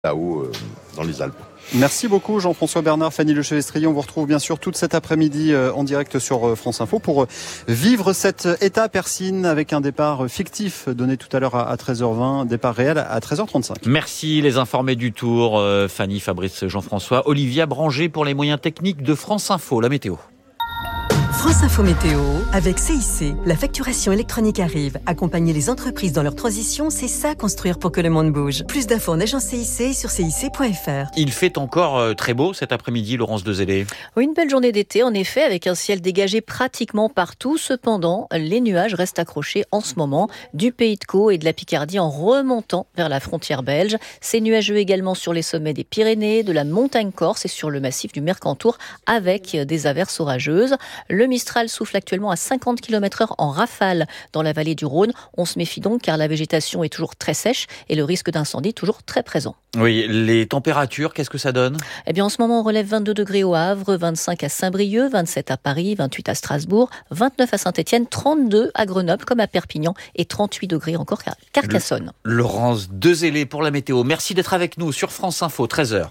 là-haut dans les Alpes. Merci beaucoup Jean-François Bernard, Fanny Lechevestrier. On vous retrouve bien sûr toute cet après-midi en direct sur France Info pour vivre cette étape Persine avec un départ fictif donné tout à l'heure à 13h20, départ réel à 13h35. Merci les informés du tour, Fanny, Fabrice, Jean-François, Olivia Branger pour les moyens techniques de France Info, la météo. France Info Météo, avec CIC. La facturation électronique arrive. Accompagner les entreprises dans leur transition, c'est ça construire pour que le monde bouge. Plus d'infos en agence CIC sur cic.fr. Il fait encore très beau cet après-midi, Laurence Dezellé. Oui, une belle journée d'été, en effet, avec un ciel dégagé pratiquement partout. Cependant, les nuages restent accrochés en ce moment du Pays de Caux et de la Picardie en remontant vers la frontière belge. C'est nuageux également sur les sommets des Pyrénées, de la montagne corse et sur le massif du Mercantour avec des averses orageuses. Le Mistral souffle actuellement à 50 km/h en rafale dans la vallée du Rhône. On se méfie donc car la végétation est toujours très sèche et le risque d'incendie toujours très présent. Oui, les températures, qu'est-ce que ça donne ? Eh bien, en ce moment, on relève 22 degrés au Havre, 25 à Saint-Brieuc, 27 à Paris, 28 à Strasbourg, 29 à Saint-Étienne, 32 à Grenoble comme à Perpignan et 38 degrés encore à Carcassonne. Laurence Dezellé pour la météo. Merci d'être avec nous sur France Info, 13h.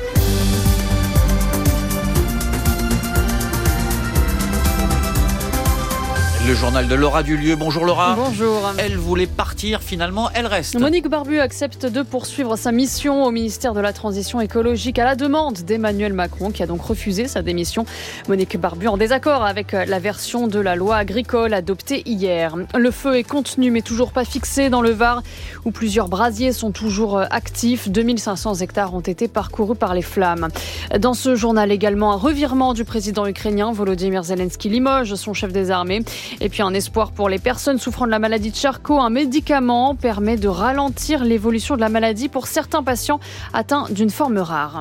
Le journal de Laura Dulieu. Bonjour Laura. Bonjour. Elle voulait partir, finalement, elle reste. Monique Barbu accepte de poursuivre sa mission au ministère de la Transition écologique à la demande d'Emmanuel Macron, qui a donc refusé sa démission. Monique Barbu en désaccord avec la version de la loi agricole adoptée hier. Le feu est contenu mais toujours pas fixé dans le Var, où plusieurs brasiers sont toujours actifs. 2500 hectares ont été parcourus par les flammes. Dans ce journal également, un revirement du président ukrainien Volodymyr Zelensky limoge son chef des armées. Et puis un espoir pour les personnes souffrant de la maladie de Charcot. Un médicament permet de ralentir l'évolution de la maladie pour certains patients atteints d'une forme rare.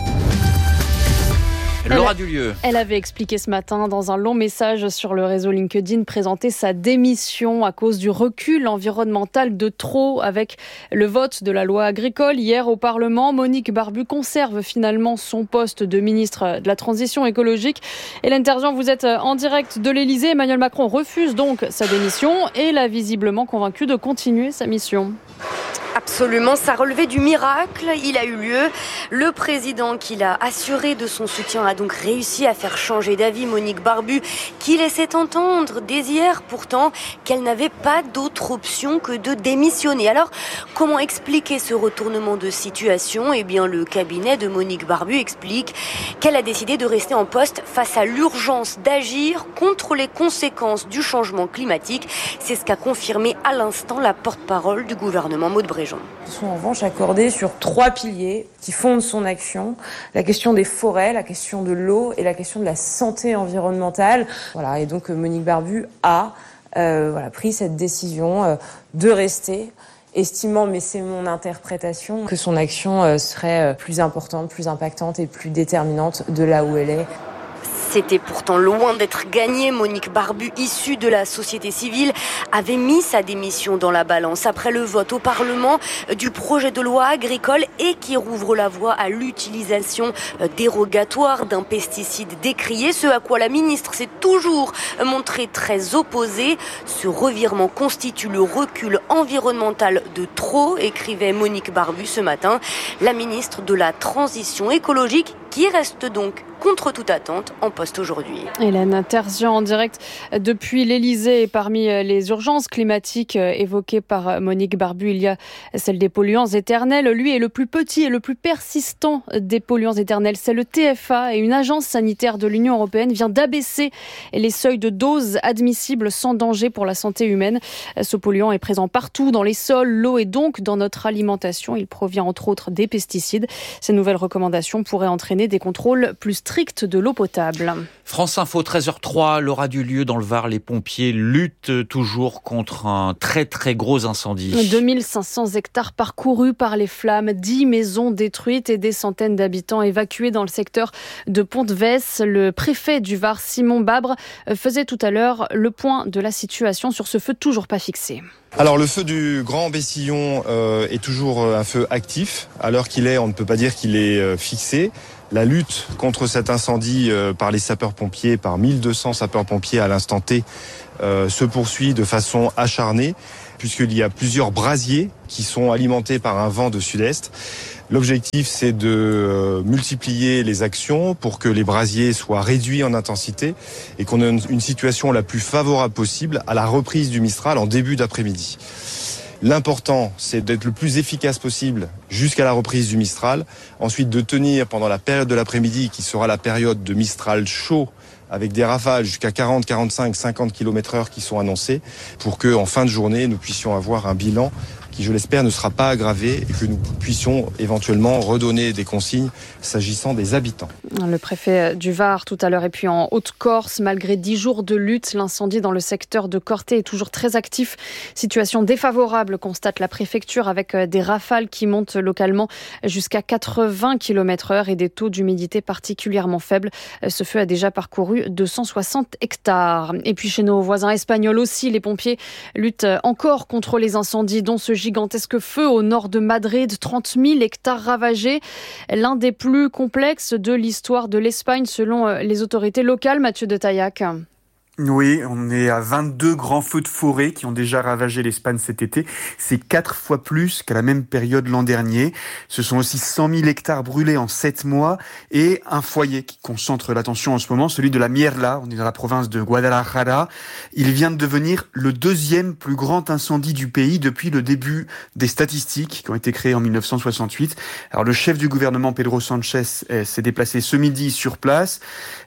Laura Dulieu. Elle avait expliqué ce matin dans un long message sur le réseau LinkedIn présenter sa démission à cause du recul environnemental de trop avec le vote de la loi agricole hier au Parlement. Monique Barbu conserve finalement son poste de ministre de la Transition écologique. Hélène Terzian, vous êtes en direct de l'Elysée. Emmanuel Macron refuse donc sa démission et l'a visiblement convaincu de continuer sa mission. Absolument, ça relevait du miracle, il a eu lieu. Le président qui l'a assuré de son soutien a donc réussi à faire changer d'avis Monique Barbu, qui laissait entendre dès hier pourtant qu'elle n'avait pas d'autre option que de démissionner. Alors, comment expliquer ce retournement de situation ? Eh bien, le cabinet de Monique Barbu explique qu'elle a décidé de rester en poste face à l'urgence d'agir contre les conséquences du changement climatique. C'est ce qu'a confirmé à l'instant la porte-parole du gouvernement, Maud Bréjon. Sont en revanche accordés sur 3 piliers qui fondent son action. La question des forêts, la question de l'eau et la question de la santé environnementale. Voilà, et donc Monique Barbu a pris cette décision de rester, estimant, mais c'est mon interprétation, que son action serait plus importante, plus impactante et plus déterminante de là où elle est. C'était pourtant loin d'être gagné. Monique Barbu, issue de la société civile, avait mis sa démission dans la balance après le vote au Parlement du projet de loi agricole et qui rouvre la voie à l'utilisation dérogatoire d'un pesticide décrié, ce à quoi la ministre s'est toujours montrée très opposée. Ce revirement constitue le recul environnemental de trop, écrivait Monique Barbu ce matin. La ministre de la Transition écologique qui reste donc contre toute attente en poste aujourd'hui. Hélène Terzian en direct depuis l'Elysée. Parmi les urgences climatiques évoquées par Monique Barbu, il y a celle des polluants éternels. Lui est le plus petit et le plus persistant des polluants éternels. C'est le TFA et une agence sanitaire de l'Union européenne vient d'abaisser les seuils de doses admissibles sans danger pour la santé humaine. Ce polluant est présent partout dans les sols, l'eau et donc dans notre alimentation. Il provient entre autres des pesticides. Ces nouvelles recommandations pourraient entraîner des contrôles plus stricts de l'eau potable. France Info, 13h03, Laura Dulieu dans le Var. Les pompiers luttent toujours contre un très très gros incendie. 2500 hectares parcourus par les flammes, 10 maisons détruites et des centaines d'habitants évacués dans le secteur de Pont-de-Vesse. Le préfet du Var, Simon Babre, faisait tout à l'heure le point de la situation sur ce feu toujours pas fixé. Alors le feu du Grand Bessillon est toujours un feu actif. À l'heure qu'il est, on ne peut pas dire qu'il est fixé. La lutte contre cet incendie par les sapeurs-pompiers, par 1200 sapeurs-pompiers à l'instant T, se poursuit de façon acharnée. puisqu'il y a plusieurs brasiers qui sont alimentés par un vent de sud-est. L'objectif, c'est de multiplier les actions pour que les brasiers soient réduits en intensité et qu'on ait une situation la plus favorable possible à la reprise du Mistral en début d'après-midi. L'important, c'est d'être le plus efficace possible jusqu'à la reprise du Mistral. Ensuite, de tenir pendant la période de l'après-midi, qui sera la période de Mistral chaud, avec des rafales jusqu'à 40, 45, 50 km/h qui sont annoncées, pour qu'en fin de journée, nous puissions avoir un bilan qui, je l'espère, ne sera pas aggravé et que nous puissions éventuellement redonner des consignes s'agissant des habitants. Le préfet du Var tout à l'heure. Et puis en Haute-Corse, malgré 10 jours de lutte, l'incendie dans le secteur de Corté est toujours très actif. Situation défavorable, constate la préfecture, avec des rafales qui montent localement jusqu'à 80 km/h et des taux d'humidité particulièrement faibles. Ce feu a déjà parcouru 260 hectares. Et puis chez nos voisins espagnols aussi, les pompiers luttent encore contre les incendies, dont ce gigantesque feu au nord de Madrid, 30 000 hectares ravagés. L'un des plus complexes de l'histoire de l'Espagne selon les autorités locales. Mathieu de Taillac. Oui, on est à 22 grands feux de forêt qui ont déjà ravagé l'Espagne cet été. C'est 4 fois plus qu'à la même période l'an dernier. Ce sont aussi 100 000 hectares brûlés en 7 mois et un foyer qui concentre l'attention en ce moment, celui de la Mierla. On est dans la province de Guadalajara. Il vient de devenir le 2e plus grand incendie du pays depuis le début des statistiques qui ont été créées en 1968. Alors le chef du gouvernement, Pedro Sánchez, s'est déplacé ce midi sur place.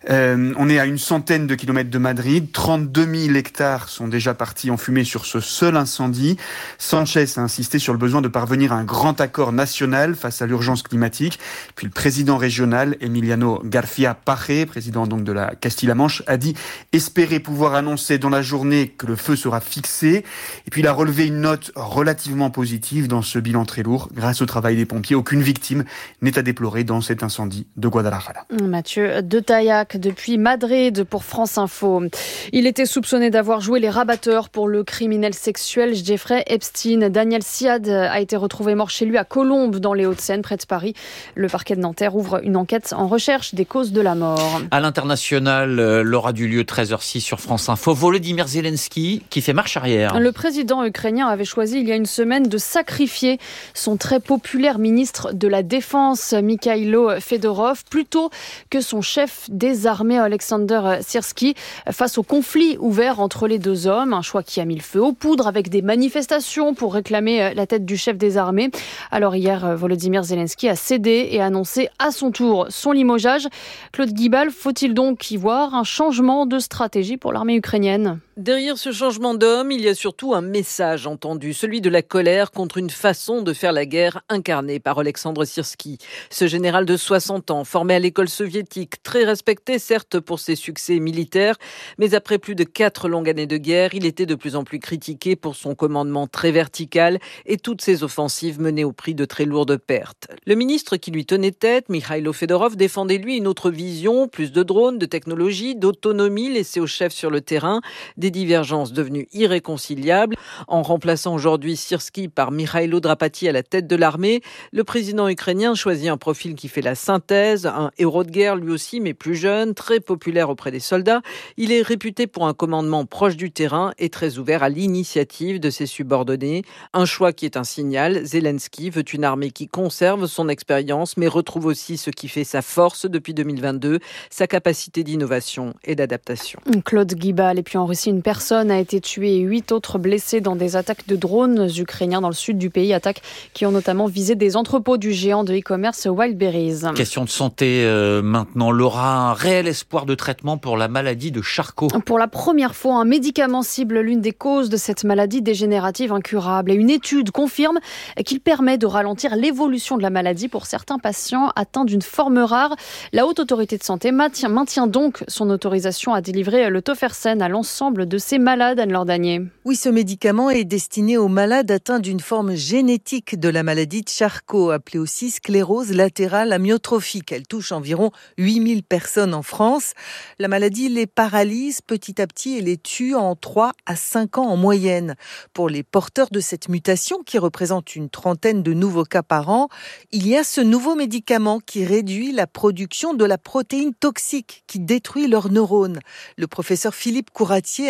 On est à une centaine de kilomètres de Madrid. 32 000 hectares sont déjà partis en fumée sur ce seul incendie. Sánchez a insisté sur le besoin de parvenir à un grand accord national face à l'urgence climatique. Puis le président régional, Emiliano García Paje, président donc de la Castilla-La Manche, a dit espérer pouvoir annoncer dans la journée que le feu sera fixé. Et puis il a relevé une note relativement positive dans ce bilan très lourd. Grâce au travail des pompiers, aucune victime n'est à déplorer dans cet incendie de Guadalajara. Mathieu de Taillac depuis Madrid pour France Info. Il était soupçonné d'avoir joué les rabatteurs pour le criminel sexuel Jeffrey Epstein. Daniel Siad a été retrouvé mort chez lui à Colombes, dans les Hauts-de-Seine, près de Paris. Le parquet de Nanterre ouvre une enquête en recherche des causes de la mort. À l'international, l'aura du lieu 13h06 sur France Info. Volodymyr Zelensky qui fait marche arrière. Le président ukrainien avait choisi il y a une semaine de sacrifier son très populaire ministre de la Défense, Mikhailo Fedorov, plutôt que son chef des armées, Alexander Syrski, face au conflit ouvert entre les deux hommes. Un choix qui a mis le feu aux poudres avec des manifestations pour réclamer la tête du chef des armées. Alors hier, Volodymyr Zelensky a cédé et annoncé à son tour son limogeage. Claude Guibal, faut-il donc y voir un changement de stratégie pour l'armée ukrainienne ? Derrière ce changement d'homme, il y a surtout un message entendu, celui de la colère contre une façon de faire la guerre incarnée par Alexandre Syrski. Ce général de 60 ans, formé à l'école soviétique, très respecté certes pour ses succès militaires, mais après plus de 4 longues années de guerre, il était de plus en plus critiqué pour son commandement très vertical et toutes ses offensives menées au prix de très lourdes pertes. Le ministre qui lui tenait tête, Mikhailo Fedorov, défendait lui une autre vision, plus de drones, de technologie, d'autonomie laissée au chef sur le terrain. Des divergences devenues irréconciliables. En remplaçant aujourd'hui Syrski par Mikhailo Drapati à la tête de l'armée, le président ukrainien choisit un profil qui fait la synthèse, un héros de guerre lui aussi, mais plus jeune, très populaire auprès des soldats. Il est réputé pour un commandement proche du terrain et très ouvert à l'initiative de ses subordonnés. Un choix qui est un signal. Zelensky veut une armée qui conserve son expérience, mais retrouve aussi ce qui fait sa force depuis 2022, sa capacité d'innovation et d'adaptation. Claude Guibal. Et puis en Russie, une personne a été tuée et 8 autres blessés dans des attaques de drones ukrainiens dans le sud du pays. Attaques qui ont notamment visé des entrepôts du géant de e-commerce Wildberries. Question de santé maintenant. Laura, un réel espoir de traitement pour la maladie de Charcot. Pour la première fois, un médicament cible l'une des causes de cette maladie dégénérative incurable. Et une étude confirme qu'il permet de ralentir l'évolution de la maladie pour certains patients atteints d'une forme rare. La Haute Autorité de Santé maintient donc son autorisation à délivrer le Tofersen à l'ensemble de ces malades, Anne-Laure Danier. Oui, ce médicament est destiné aux malades atteints d'une forme génétique de la maladie de Charcot, appelée aussi sclérose latérale amyotrophique. Elle touche environ 8000 personnes en France. La maladie les paralyse petit à petit et les tue en 3 à 5 ans en moyenne. Pour les porteurs de cette mutation, qui représente une trentaine de nouveaux cas par an, il y a ce nouveau médicament qui réduit la production de la protéine toxique qui détruit leurs neurones. Le professeur Philippe Couratier,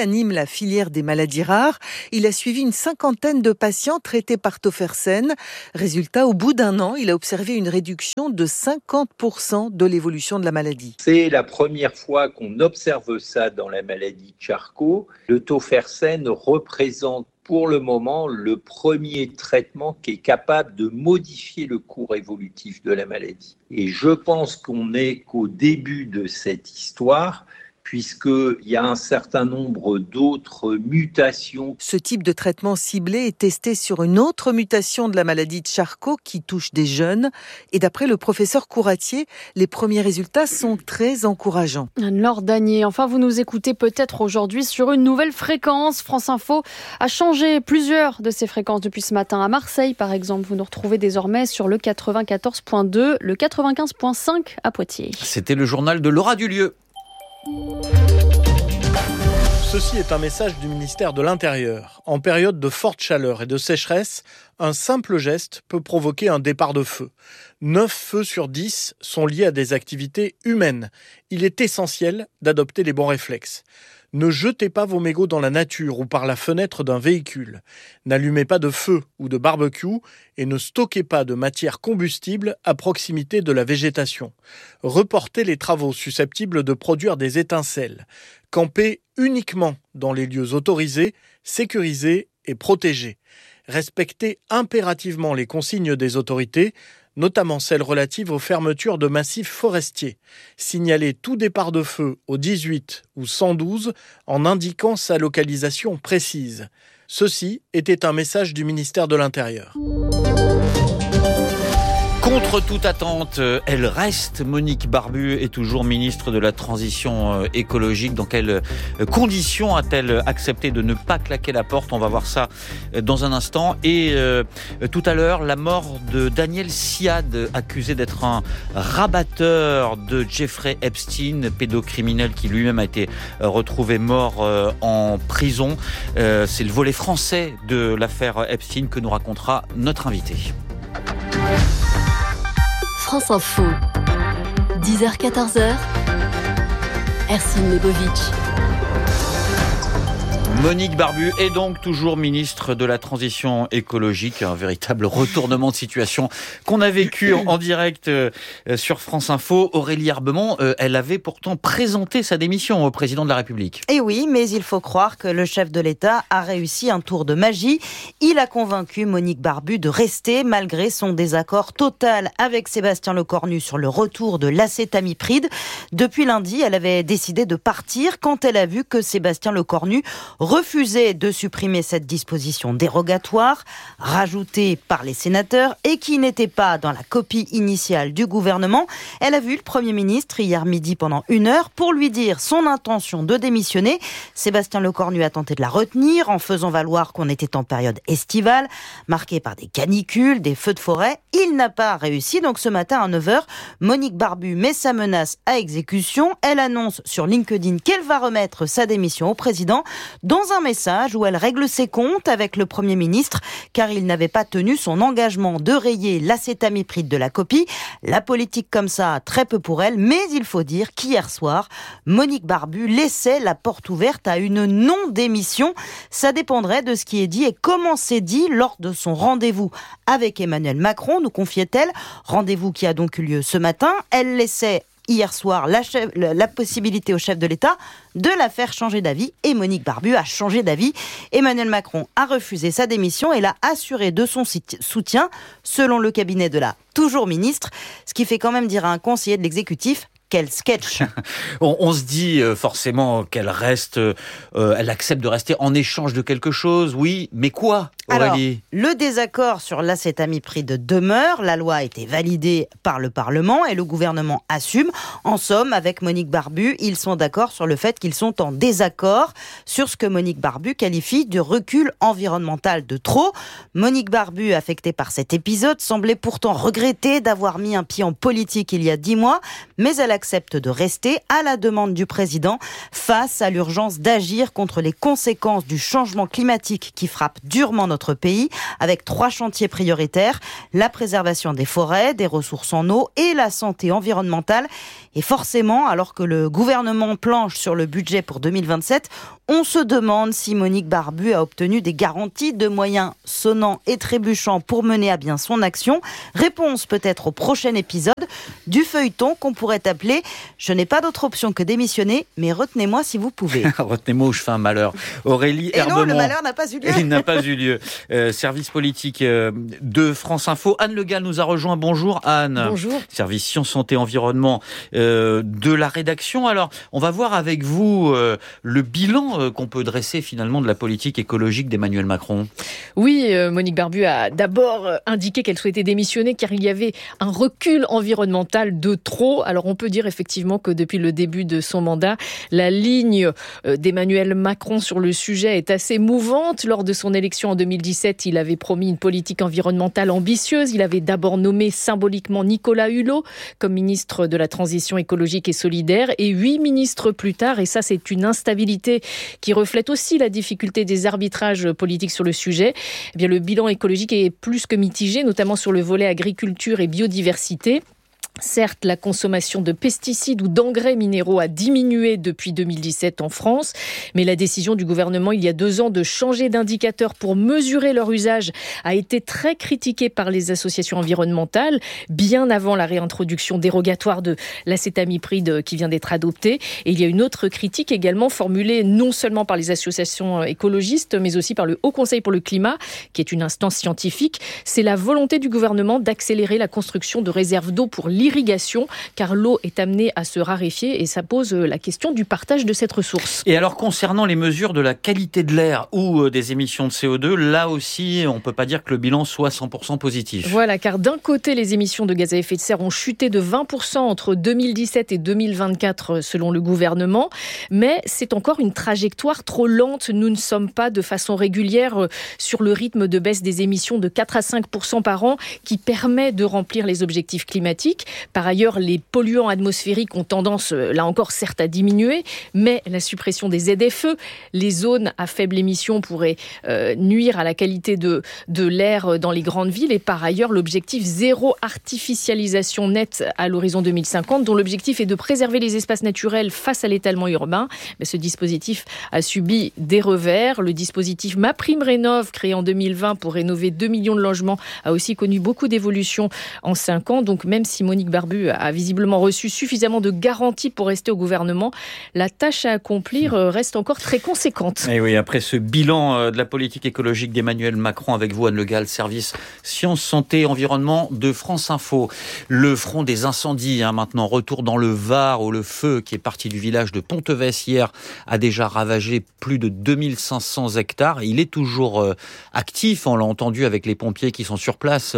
anime la filière des maladies rares. Il a suivi une 50aine de patients traités par tofersen. Résultat, au bout d'un an, il a observé une réduction de 50% de l'évolution de la maladie. C'est la première fois qu'on observe ça dans la maladie de Charcot. Le tofersen représente pour le moment le premier traitement qui est capable de modifier le cours évolutif de la maladie. Et je pense qu'on n'est qu'au début de cette histoire, puisqu'il y a un certain nombre d'autres mutations. Ce type de traitement ciblé est testé sur une autre mutation de la maladie de Charcot qui touche des jeunes. Et d'après le professeur Couratier, les premiers résultats sont très encourageants. Laure Danier, enfin vous nous écoutez peut-être aujourd'hui sur une nouvelle fréquence. France Info a changé plusieurs de ses fréquences depuis ce matin. À Marseille, par exemple, vous nous retrouvez désormais sur le 94.2, le 95.5 à Poitiers. C'était le journal de Laura Dulieu. Ceci est un message du ministère de l'Intérieur. En période de forte chaleur et de sécheresse, un simple geste peut provoquer un départ de feu. 9 feux sur 10 sont liés à des activités humaines. Il est essentiel d'adopter les bons réflexes. Ne jetez pas vos mégots dans la nature ou par la fenêtre d'un véhicule. N'allumez pas de feu ou de barbecue et ne stockez pas de matière combustible à proximité de la végétation. Reportez les travaux susceptibles de produire des étincelles. Campez uniquement dans les lieux autorisés, sécurisés et protégés. Respectez impérativement les consignes des autorités, notamment celles relatives aux fermetures de massifs forestiers. Signalez tout départ de feu au 18 ou 112 en indiquant sa localisation précise. Ceci était un message du ministère de l'Intérieur. Contre toute attente, elle reste. Monique Barbu est toujours ministre de la Transition écologique. Dans quelles conditions a-t-elle accepté de ne pas claquer la porte ? On va voir ça dans un instant. Et tout à l'heure, la mort de Daniel Siad, accusé d'être un rabatteur de Jeffrey Epstein, pédocriminel qui lui-même a été retrouvé mort en prison. C'est le volet français de l'affaire Epstein que nous racontera notre invité. France Info, 10h-14h, Ercine Lebovic. Monique Barbu est donc toujours ministre de la Transition écologique. Un véritable retournement de situation qu'on a vécu en direct sur France Info. Aurélie Herbemont, elle avait pourtant présenté sa démission au président de la République. Et oui, mais il faut croire que le chef de l'État a réussi un tour de magie. Il a convaincu Monique Barbu de rester malgré son désaccord total avec Sébastien Lecornu sur le retour de l'acétamipride. Depuis lundi, elle avait décidé de partir quand elle a vu que Sébastien Lecornu refusait de supprimer cette disposition dérogatoire, rajoutée par les sénateurs et qui n'était pas dans la copie initiale du gouvernement. Elle a vu le Premier ministre hier midi pendant 1 heure pour lui dire son intention de démissionner. Sébastien Lecornu a tenté de la retenir en faisant valoir qu'on était en période estivale, marquée par des canicules, des feux de forêt. Il n'a pas réussi, donc ce matin à 9h, Monique Barbu met sa menace à exécution. Elle annonce sur LinkedIn qu'elle va remettre sa démission au président dans un message où elle règle ses comptes avec le Premier ministre car il n'avait pas tenu son engagement de rayer l'acétamipride de la copie. La politique comme ça, très peu pour elle, mais il faut dire qu'hier soir, Monique Barbu laissait la porte ouverte à une non-démission. Ça dépendrait de ce qui est dit et comment c'est dit lors de son rendez-vous avec Emmanuel Macron, nous confiait-elle. Rendez-vous qui a donc eu lieu ce matin. Elle laissait hier soir la possibilité au chef de l'État de la faire changer d'avis et Monique Barbu a changé d'avis. Emmanuel Macron a refusé sa démission et l'a assuré de son soutien selon le cabinet de la toujours ministre, ce qui fait quand même dire à un conseiller de l'exécutif: quel sketch. On se dit forcément qu'elle reste, elle accepte de rester en échange de quelque chose, oui, mais quoi, Aurélie ? Alors, le désaccord sur l'acétamipride demeure, la loi a été validée par le Parlement et le gouvernement assume. En somme, avec Monique Barbu, ils sont d'accord sur le fait qu'ils sont en désaccord sur ce que Monique Barbu qualifie de recul environnemental de trop. Monique Barbu, affectée par cet épisode, semblait pourtant regretter d'avoir mis un pied en politique il y a 10 mois, mais elle accepte de rester à la demande du président face à l'urgence d'agir contre les conséquences du changement climatique qui frappe durement notre notre pays, avec 3 chantiers prioritaires, la préservation des forêts, des ressources en eau et la santé environnementale. Et forcément, alors que le gouvernement planche sur le budget pour 2027, on se demande si Monique Barbu a obtenu des garanties de moyens sonnants et trébuchants pour mener à bien son action. Réponse peut-être au prochain épisode du feuilleton qu'on pourrait appeler « Je n'ai pas d'autre option que démissionner, mais retenez-moi si vous pouvez ». Retenez-moi ou je fais un malheur. Aurélie Herbemont. Et non, le malheur n'a pas eu lieu. Il n'a pas eu lieu. Service politique de France Info. Anne Le Gall nous a rejoint. Bonjour Anne. Bonjour. Service Sciences, Santé, Environnement de la rédaction. Alors, on va voir avec vous le bilan qu'on peut dresser finalement de la politique écologique d'Emmanuel Macron. Oui, Monique Barbu a d'abord indiqué qu'elle souhaitait démissionner car il y avait un recul environnemental de trop. Alors on peut dire effectivement que depuis le début de son mandat, la ligne d'Emmanuel Macron sur le sujet est assez mouvante. Lors de son élection en 2017, il avait promis une politique environnementale ambitieuse. Il avait d'abord nommé symboliquement Nicolas Hulot comme ministre de la Transition écologique et solidaire et 8 ministres plus tard. Et ça, c'est une instabilité qui reflète aussi la difficulté des arbitrages politiques sur le sujet. Eh bien, le bilan écologique est plus que mitigé, notamment sur le volet agriculture et biodiversité. Certes, la consommation de pesticides ou d'engrais minéraux a diminué depuis 2017 en France, mais la décision du gouvernement il y a 2 ans de changer d'indicateur pour mesurer leur usage a été très critiquée par les associations environnementales, bien avant la réintroduction dérogatoire de l'acétamipride qui vient d'être adoptée. Et il y a une autre critique également formulée non seulement par les associations écologistes, mais aussi par le Haut Conseil pour le climat, qui est une instance scientifique. C'est la volonté du gouvernement d'accélérer la construction de réserves d'eau pour l'irrigation, car l'eau est amenée à se raréfier et ça pose la question du partage de cette ressource. Et alors concernant les mesures de la qualité de l'air ou des émissions de CO2, là aussi on ne peut pas dire que le bilan soit 100% positif. Voilà, car d'un côté les émissions de gaz à effet de serre ont chuté de 20% entre 2017 et 2024 selon le gouvernement, mais c'est encore une trajectoire trop lente. Nous ne sommes pas de façon régulière sur le rythme de baisse des émissions de 4 à 5% par an qui permet de remplir les objectifs climatiques. Par ailleurs, les polluants atmosphériques ont tendance, là encore, certes à diminuer, mais la suppression des ZFE, les zones à faible émission pourraient nuire à la qualité de l'air dans les grandes villes. Et par ailleurs, l'objectif zéro artificialisation nette à l'horizon 2050, dont l'objectif est de préserver les espaces naturels face à l'étalement urbain. Mais ce dispositif a subi des revers. Le dispositif MaPrimeRénov', créé en 2020 pour rénover 2 millions de logements, a aussi connu beaucoup d'évolutions en 5 ans. Donc même si Monique Barbu a visiblement reçu suffisamment de garanties pour rester au gouvernement, la tâche à accomplir reste encore très conséquente. Et oui, après ce bilan de la politique écologique d'Emmanuel Macron, avec vous Anne Le Gall, service Sciences, Santé, Environnement de France Info. Le front des incendies, maintenant retour dans le Var, où le feu qui est parti du village de Pontevès hier a déjà ravagé plus de 2500 hectares. Il est toujours actif, on l'a entendu avec les pompiers qui sont sur place,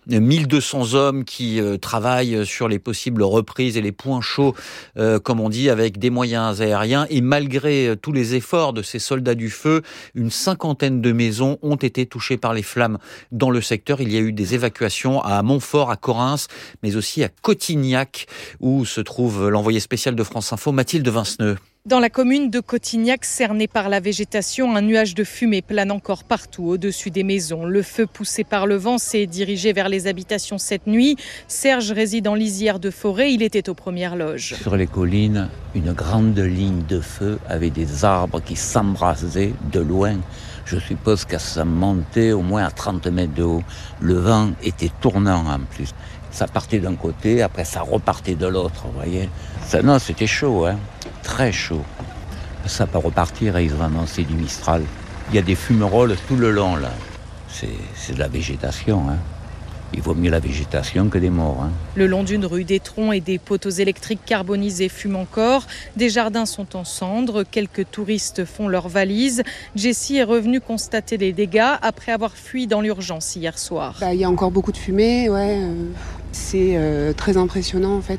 1200 hommes qui travaillent sur les possibles reprises et les points chauds, comme on dit, avec des moyens aériens. Et malgré tous les efforts de ces soldats du feu, une 50aine de maisons ont été touchées par les flammes dans le secteur. Il y a eu des évacuations à Montfort, à Correns, mais aussi à Cotignac, où se trouve l'envoyé spécial de France Info, Mathilde Vinceneux. Dans la commune de Cotignac, cernée par la végétation, un nuage de fumée plane encore partout au-dessus des maisons. Le feu poussé par le vent s'est dirigé vers les habitations cette nuit. Serge réside en lisière de forêt, il était aux premières loges. Sur les collines, une grande ligne de feu avec des arbres qui s'embrasaient de loin. Je suppose que ça montait au moins à 30 mètres de haut. Le vent était tournant en plus. Ça partait d'un côté, après ça repartait de l'autre, vous voyez. Non, c'était chaud, très chaud. Ça peut repartir, ils ont annoncé du Mistral. Il y a des fumerolles tout le long, là. C'est de la végétation, Il vaut mieux la végétation que des morts. Le long d'une rue, des troncs et des poteaux électriques carbonisés fument encore. Des jardins sont en cendres. Quelques touristes font leurs valises. Jessie est revenue constater les dégâts après avoir fui dans l'urgence hier soir. Il y a encore beaucoup de fumée, C'est très impressionnant en fait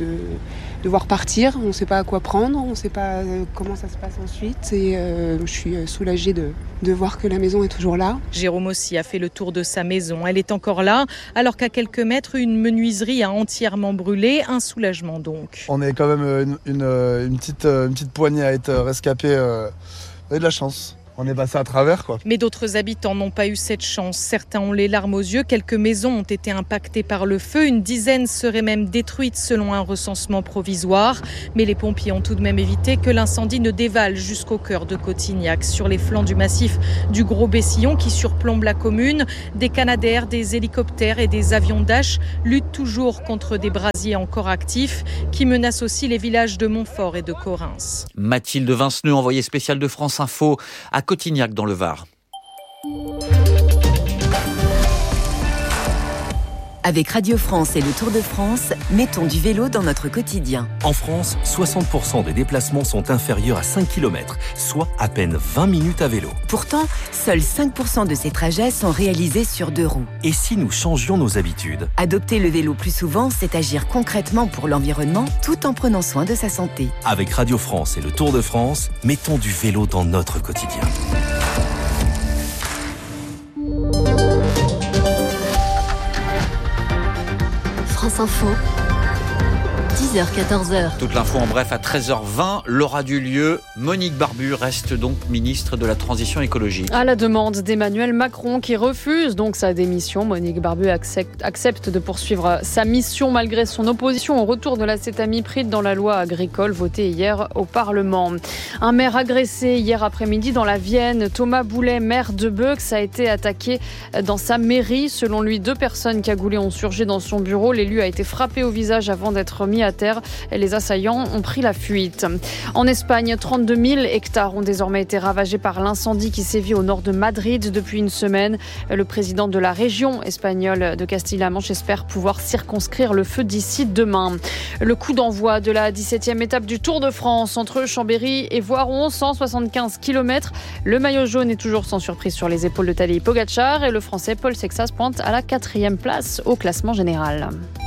de voir partir. On ne sait pas à quoi prendre, on ne sait pas comment ça se passe ensuite. Et je suis soulagée de voir que la maison est toujours là. Jérôme aussi a fait le tour de sa maison. Elle est encore là, alors qu'à quelques mètres, une menuiserie a entièrement brûlé. Un soulagement donc. On est quand même une petite poignée à être rescapés. On a de la chance. on est passé à travers, quoi. Mais d'autres habitants n'ont pas eu cette chance. Certains ont les larmes aux yeux. Quelques maisons ont été impactées par le feu. Une dizaine seraient même détruites selon un recensement provisoire. Mais les pompiers ont tout de même évité que l'incendie ne dévale jusqu'au cœur de Cotignac. Sur les flancs du massif du Gros Bessillon qui surplombe la commune, des Canadair, des hélicoptères et des avions Dash luttent toujours contre des brasiers encore actifs qui menacent aussi les villages de Montfort et de Correns. Mathilde Vinceneux, envoyée spéciale de France Info à Cotignac dans le Var. Avec Radio France et le Tour de France, mettons du vélo dans notre quotidien. En France, 60% des déplacements sont inférieurs à 5 km, soit à peine 20 minutes à vélo. Pourtant, seuls 5% de ces trajets sont réalisés sur 2 roues. Et si nous changions nos habitudes ? Adopter le vélo plus souvent, c'est agir concrètement pour l'environnement tout en prenant soin de sa santé. Avec Radio France et le Tour de France, mettons du vélo dans notre quotidien. France Info, 10h-14h. Toute l'info en bref à 13h20. L'aura du lieu. Monique Barbu reste donc ministre de la Transition écologique. À la demande d'Emmanuel Macron qui refuse donc sa démission, Monique Barbu accepte de poursuivre sa mission malgré son opposition au retour de l'acétamipride dans la loi agricole votée hier au Parlement. Un maire agressé hier après-midi dans la Vienne. Thomas Boulet, maire de Beux, a été attaqué dans sa mairie. Selon lui, 2 personnes cagoulées ont surgi dans son bureau. L'élu a été frappé au visage avant d'être mis à terre. Les assaillants ont pris la fuite. En Espagne, 32 000 hectares ont désormais été ravagés par l'incendie qui sévit au nord de Madrid depuis une semaine. Le président de la région espagnole de Castille-La Manche espère pouvoir circonscrire le feu d'ici demain. Le coup d'envoi de la 17e étape du Tour de France entre Chambéry et Voiron, 175 km. Le maillot jaune est toujours sans surprise sur les épaules de Tadej Pogacar et le Français Paul Sexas pointe à la 4e place au classement général.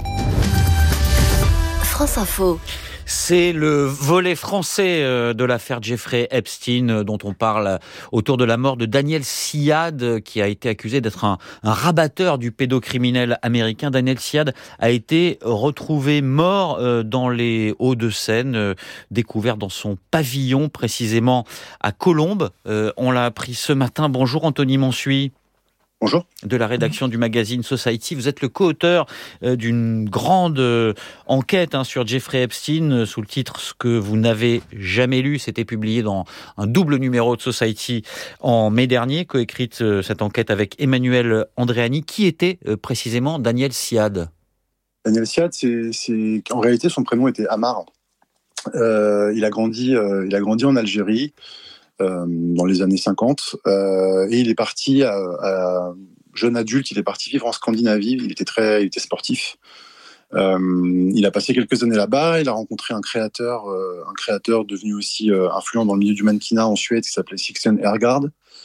France Info. C'est le volet français de l'affaire Jeffrey Epstein dont on parle autour de la mort de Daniel Siad qui a été accusé d'être un rabatteur du pédocriminel américain. Daniel Siad a été retrouvé mort dans les Hauts-de-Seine, découvert dans son pavillon précisément à Colombes. On l'a appris ce matin. Bonjour Anthony Monsuy. Bonjour. De la rédaction du magazine Society. Vous êtes le co-auteur d'une grande enquête sur Jeffrey Epstein sous le titre « Ce que vous n'avez jamais lu ». C'était publié dans un double numéro de Society en mai dernier, coécrite cette enquête avec Emmanuel Andréani. Qui était précisément Daniel Siad ? Daniel Siad, c'est en réalité son prénom était Amar. Il a grandi en Algérie. Dans les années 50 et il est parti jeune adulte, il est parti vivre en Scandinavie. Il était sportif. Il a passé quelques années là-bas. Il a rencontré un créateur devenu aussi influent dans le milieu du mannequinat en Suède qui s'appelait Sixten Hergard.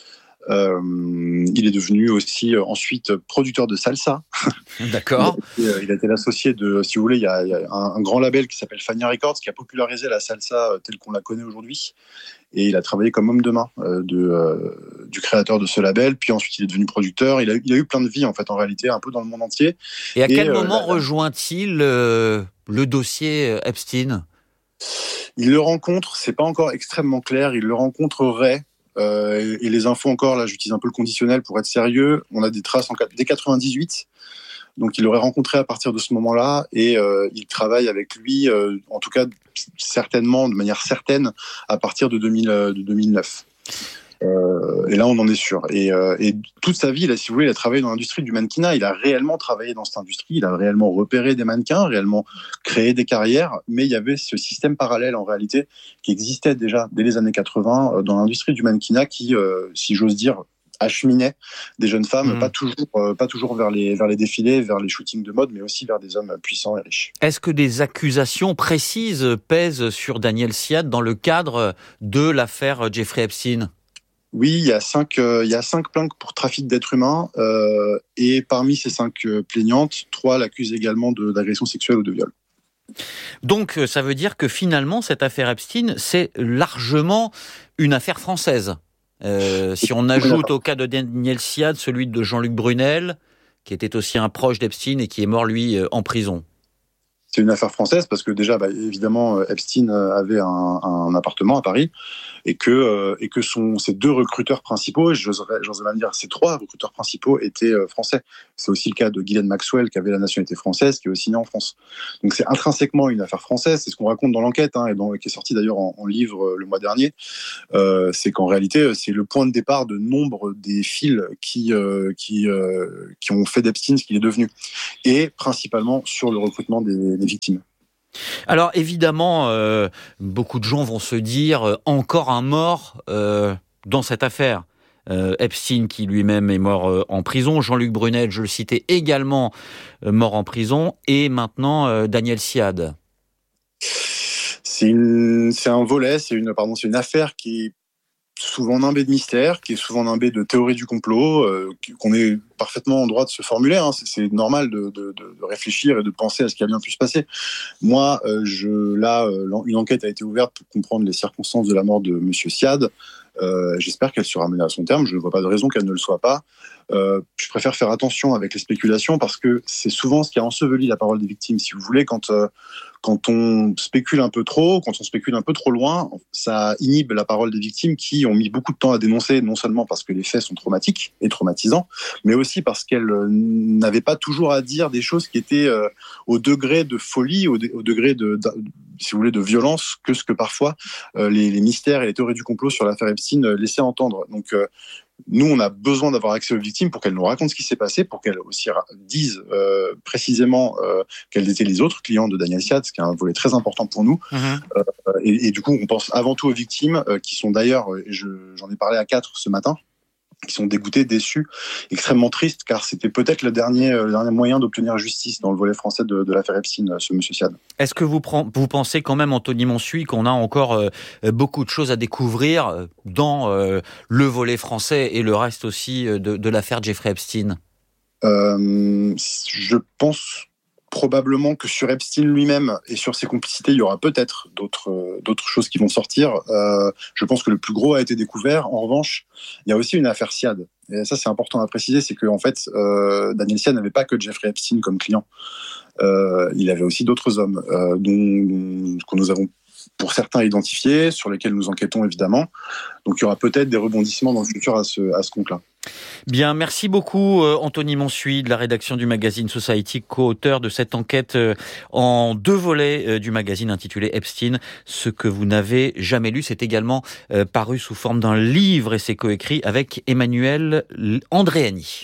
Il est devenu aussi ensuite producteur de salsa. D'accord. Il a été l'associé de, si vous voulez, il y a un grand label qui s'appelle Fania Records qui a popularisé la salsa telle qu'on la connaît aujourd'hui. Et il a travaillé comme homme de main du créateur de ce label. Puis ensuite, il est devenu producteur. Il a eu plein de vies, en fait, en réalité, un peu dans le monde entier. Et à quel moment rejoint-il le dossier Epstein ? Il le rencontre, c'est pas encore extrêmement clair. Il le rencontrerait. Et les infos encore, là, j'utilise un peu le conditionnel pour être sérieux. On a des traces dès 98. Donc, il l'aurait rencontré à partir de ce moment-là et il travaille avec lui, en tout cas, certainement, de manière certaine, à partir de 2009. Et là, on en est sûr. Et toute sa vie, là, si vous voulez, il a travaillé dans l'industrie du mannequinat. Il a réellement travaillé dans cette industrie. Il a réellement repéré des mannequins, réellement créé des carrières. Mais il y avait ce système parallèle, en réalité, qui existait déjà dès les années 80 dans l'industrie du mannequinat qui, si j'ose dire, acheminait des jeunes femmes, pas toujours vers les défilés, vers les shootings de mode, mais aussi vers des hommes puissants et riches. Est-ce que des accusations précises pèsent sur Daniel Siad dans le cadre de l'affaire Jeffrey Epstein ? Oui, il y a 5 plaintes pour trafic d'êtres humains et parmi ces 5 plaignantes, 3 l'accusent également d'agression sexuelle ou de viol. Donc ça veut dire que finalement cette affaire Epstein, c'est largement une affaire française. Si on ajoute au cas de Daniel Siad celui de Jean-Luc Brunel, qui était aussi un proche d'Epstein et qui est mort lui en prison. c'est une affaire française parce que déjà, évidemment, Epstein avait un appartement à Paris et que ses 2 recruteurs principaux, j'oserais même dire ses 3 recruteurs principaux étaient français. C'est aussi le cas de Ghislaine Maxwell qui avait la nationalité française, qui est aussi née en France. Donc c'est intrinsèquement une affaire française, c'est ce qu'on raconte dans l'enquête et qui est sorti d'ailleurs en livre le mois dernier. C'est qu'en réalité, c'est le point de départ de nombre des fils qui ont fait d'Epstein ce qu'il est devenu, et principalement sur le recrutement des victimes. Alors évidemment, beaucoup de gens vont se dire encore un mort dans cette affaire. Epstein qui lui-même est mort en prison, Jean-Luc Brunel, je le citais, également mort en prison, et maintenant Daniel Siad. C'est un volet, c'est une affaire qui est souvent nimbée de mystère, qui est souvent nimbée de théories du complot, qu'on est parfaitement en droit de se formuler. C'est normal de réfléchir et de penser à ce qui a bien pu se passer. Moi, une enquête a été ouverte pour comprendre les circonstances de la mort de Monsieur Siad. J'espère qu'elle sera menée à son terme. Je ne vois pas de raison qu'elle ne le soit pas. Je préfère faire attention avec les spéculations parce que c'est souvent ce qui a enseveli la parole des victimes. Si vous voulez, quand on spécule un peu trop, quand on spécule un peu trop loin, ça inhibe la parole des victimes qui ont mis beaucoup de temps à dénoncer, non seulement parce que les faits sont traumatiques et traumatisants, mais aussi parce qu'elles n'avaient pas toujours à dire des choses qui étaient au degré de folie, au degré si vous voulez, de violence que ce que parfois les mystères et les théories du complot sur l'affaire Epstein laissaient entendre. Donc nous, on a besoin d'avoir accès aux victimes pour qu'elles nous racontent ce qui s'est passé, pour qu'elles aussi disent précisément quels étaient les autres clients de Daniel Siad, ce qui est un volet très important pour nous. Et du coup, on pense avant tout aux victimes qui sont d'ailleurs, j'en ai parlé à 4 ce matin, qui sont dégoûtés, déçus, extrêmement tristes, car c'était peut-être le dernier moyen d'obtenir justice dans le volet français de l'affaire Epstein, ce monsieur Siad. Est-ce que vous pensez quand même, Anthony Monsuy, qu'on a encore beaucoup de choses à découvrir dans le volet français et le reste aussi de l'affaire Jeffrey Epstein ? Je pense probablement que sur Epstein lui-même et sur ses complicités, il y aura peut-être d'autres choses qui vont sortir. Je pense que le plus gros a été découvert. En revanche, il y a aussi une affaire Siad. Et ça, c'est important à préciser, c'est qu'en fait, Daniel Siad n'avait pas que Jeffrey Epstein comme client. Il avait aussi d'autres hommes que nous avons pour certains identifiés, sur lesquels nous enquêtons évidemment. Donc il y aura peut-être des rebondissements dans le futur à ce compte-là. Bien, merci beaucoup Anthony Monsuy de la rédaction du magazine Society, co-auteur de cette enquête en 2 volets du magazine intitulé Epstein, ce que vous n'avez jamais lu. C'est également paru sous forme d'un livre et c'est coécrit avec Emmanuel Andréani.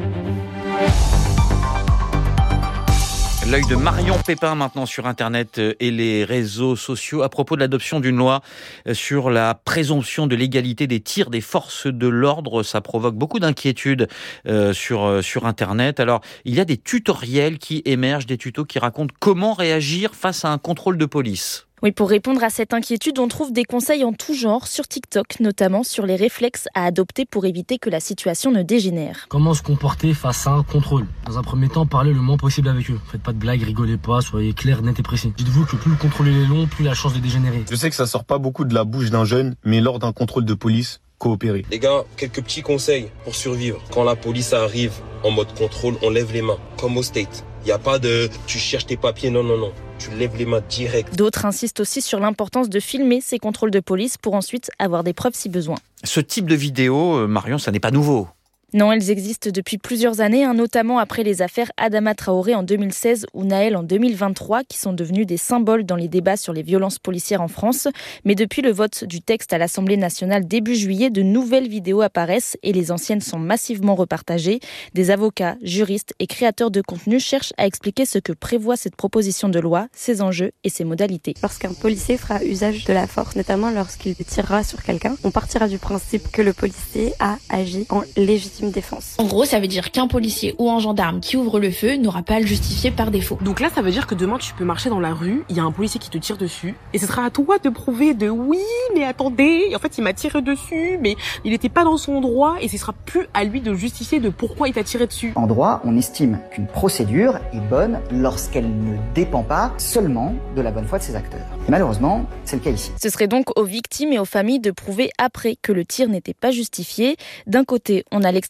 L'œil de Marion Pépin maintenant sur Internet et les réseaux sociaux à propos de l'adoption d'une loi sur la présomption de légalité des tirs des forces de l'ordre. Ça provoque beaucoup d'inquiétudes sur Internet. Alors, il y a des tutoriels qui émergent, des tutos qui racontent comment réagir face à un contrôle de police. Oui, pour répondre à cette inquiétude, on trouve des conseils en tout genre sur TikTok, notamment sur les réflexes à adopter pour éviter que la situation ne dégénère. Comment se comporter face à un contrôle ? Dans un premier temps, parlez le moins possible avec eux. Faites pas de blagues, rigolez pas, soyez clair, net et précis. Dites-vous que plus le contrôle est long, plus la chance de dégénérer. Je sais que ça sort pas beaucoup de la bouche d'un jeune, mais lors d'un contrôle de police, coopérer. Les gars, quelques petits conseils pour survivre. Quand la police arrive en mode contrôle, on lève les mains, comme au State. Il n'y a pas de « tu cherches tes papiers », non. Tu lèves les mains direct. D'autres insistent aussi sur l'importance de filmer ces contrôles de police pour ensuite avoir des preuves si besoin. Ce type de vidéo, Marion, ça n'est pas nouveau. Non, elles existent depuis plusieurs années, notamment après les affaires Adama Traoré en 2016 ou Naël en 2023, qui sont devenues des symboles dans les débats sur les violences policières en France. Mais depuis le vote du texte à l'Assemblée nationale début juillet, de nouvelles vidéos apparaissent et les anciennes sont massivement repartagées. Des avocats, juristes et créateurs de contenu cherchent à expliquer ce que prévoit cette proposition de loi, ses enjeux et ses modalités. Lorsqu'un policier fera usage de la force, notamment lorsqu'il tirera sur quelqu'un, on partira du principe que le policier a agi en légitime défense. En gros, ça veut dire qu'un policier ou un gendarme qui ouvre le feu n'aura pas à le justifier par défaut. Donc là, ça veut dire que demain, tu peux marcher dans la rue, il y a un policier qui te tire dessus, et ce sera à toi de prouver de oui, mais attendez, en fait, il m'a tiré dessus, mais il n'était pas dans son droit, et ce sera plus à lui de justifier de pourquoi il t'a tiré dessus. En droit, on estime qu'une procédure est bonne lorsqu'elle ne dépend pas seulement de la bonne foi de ses acteurs. Et malheureusement, c'est le cas ici. Ce serait donc aux victimes et aux familles de prouver après que le tir n'était pas justifié. D'un côté, on a l'extrême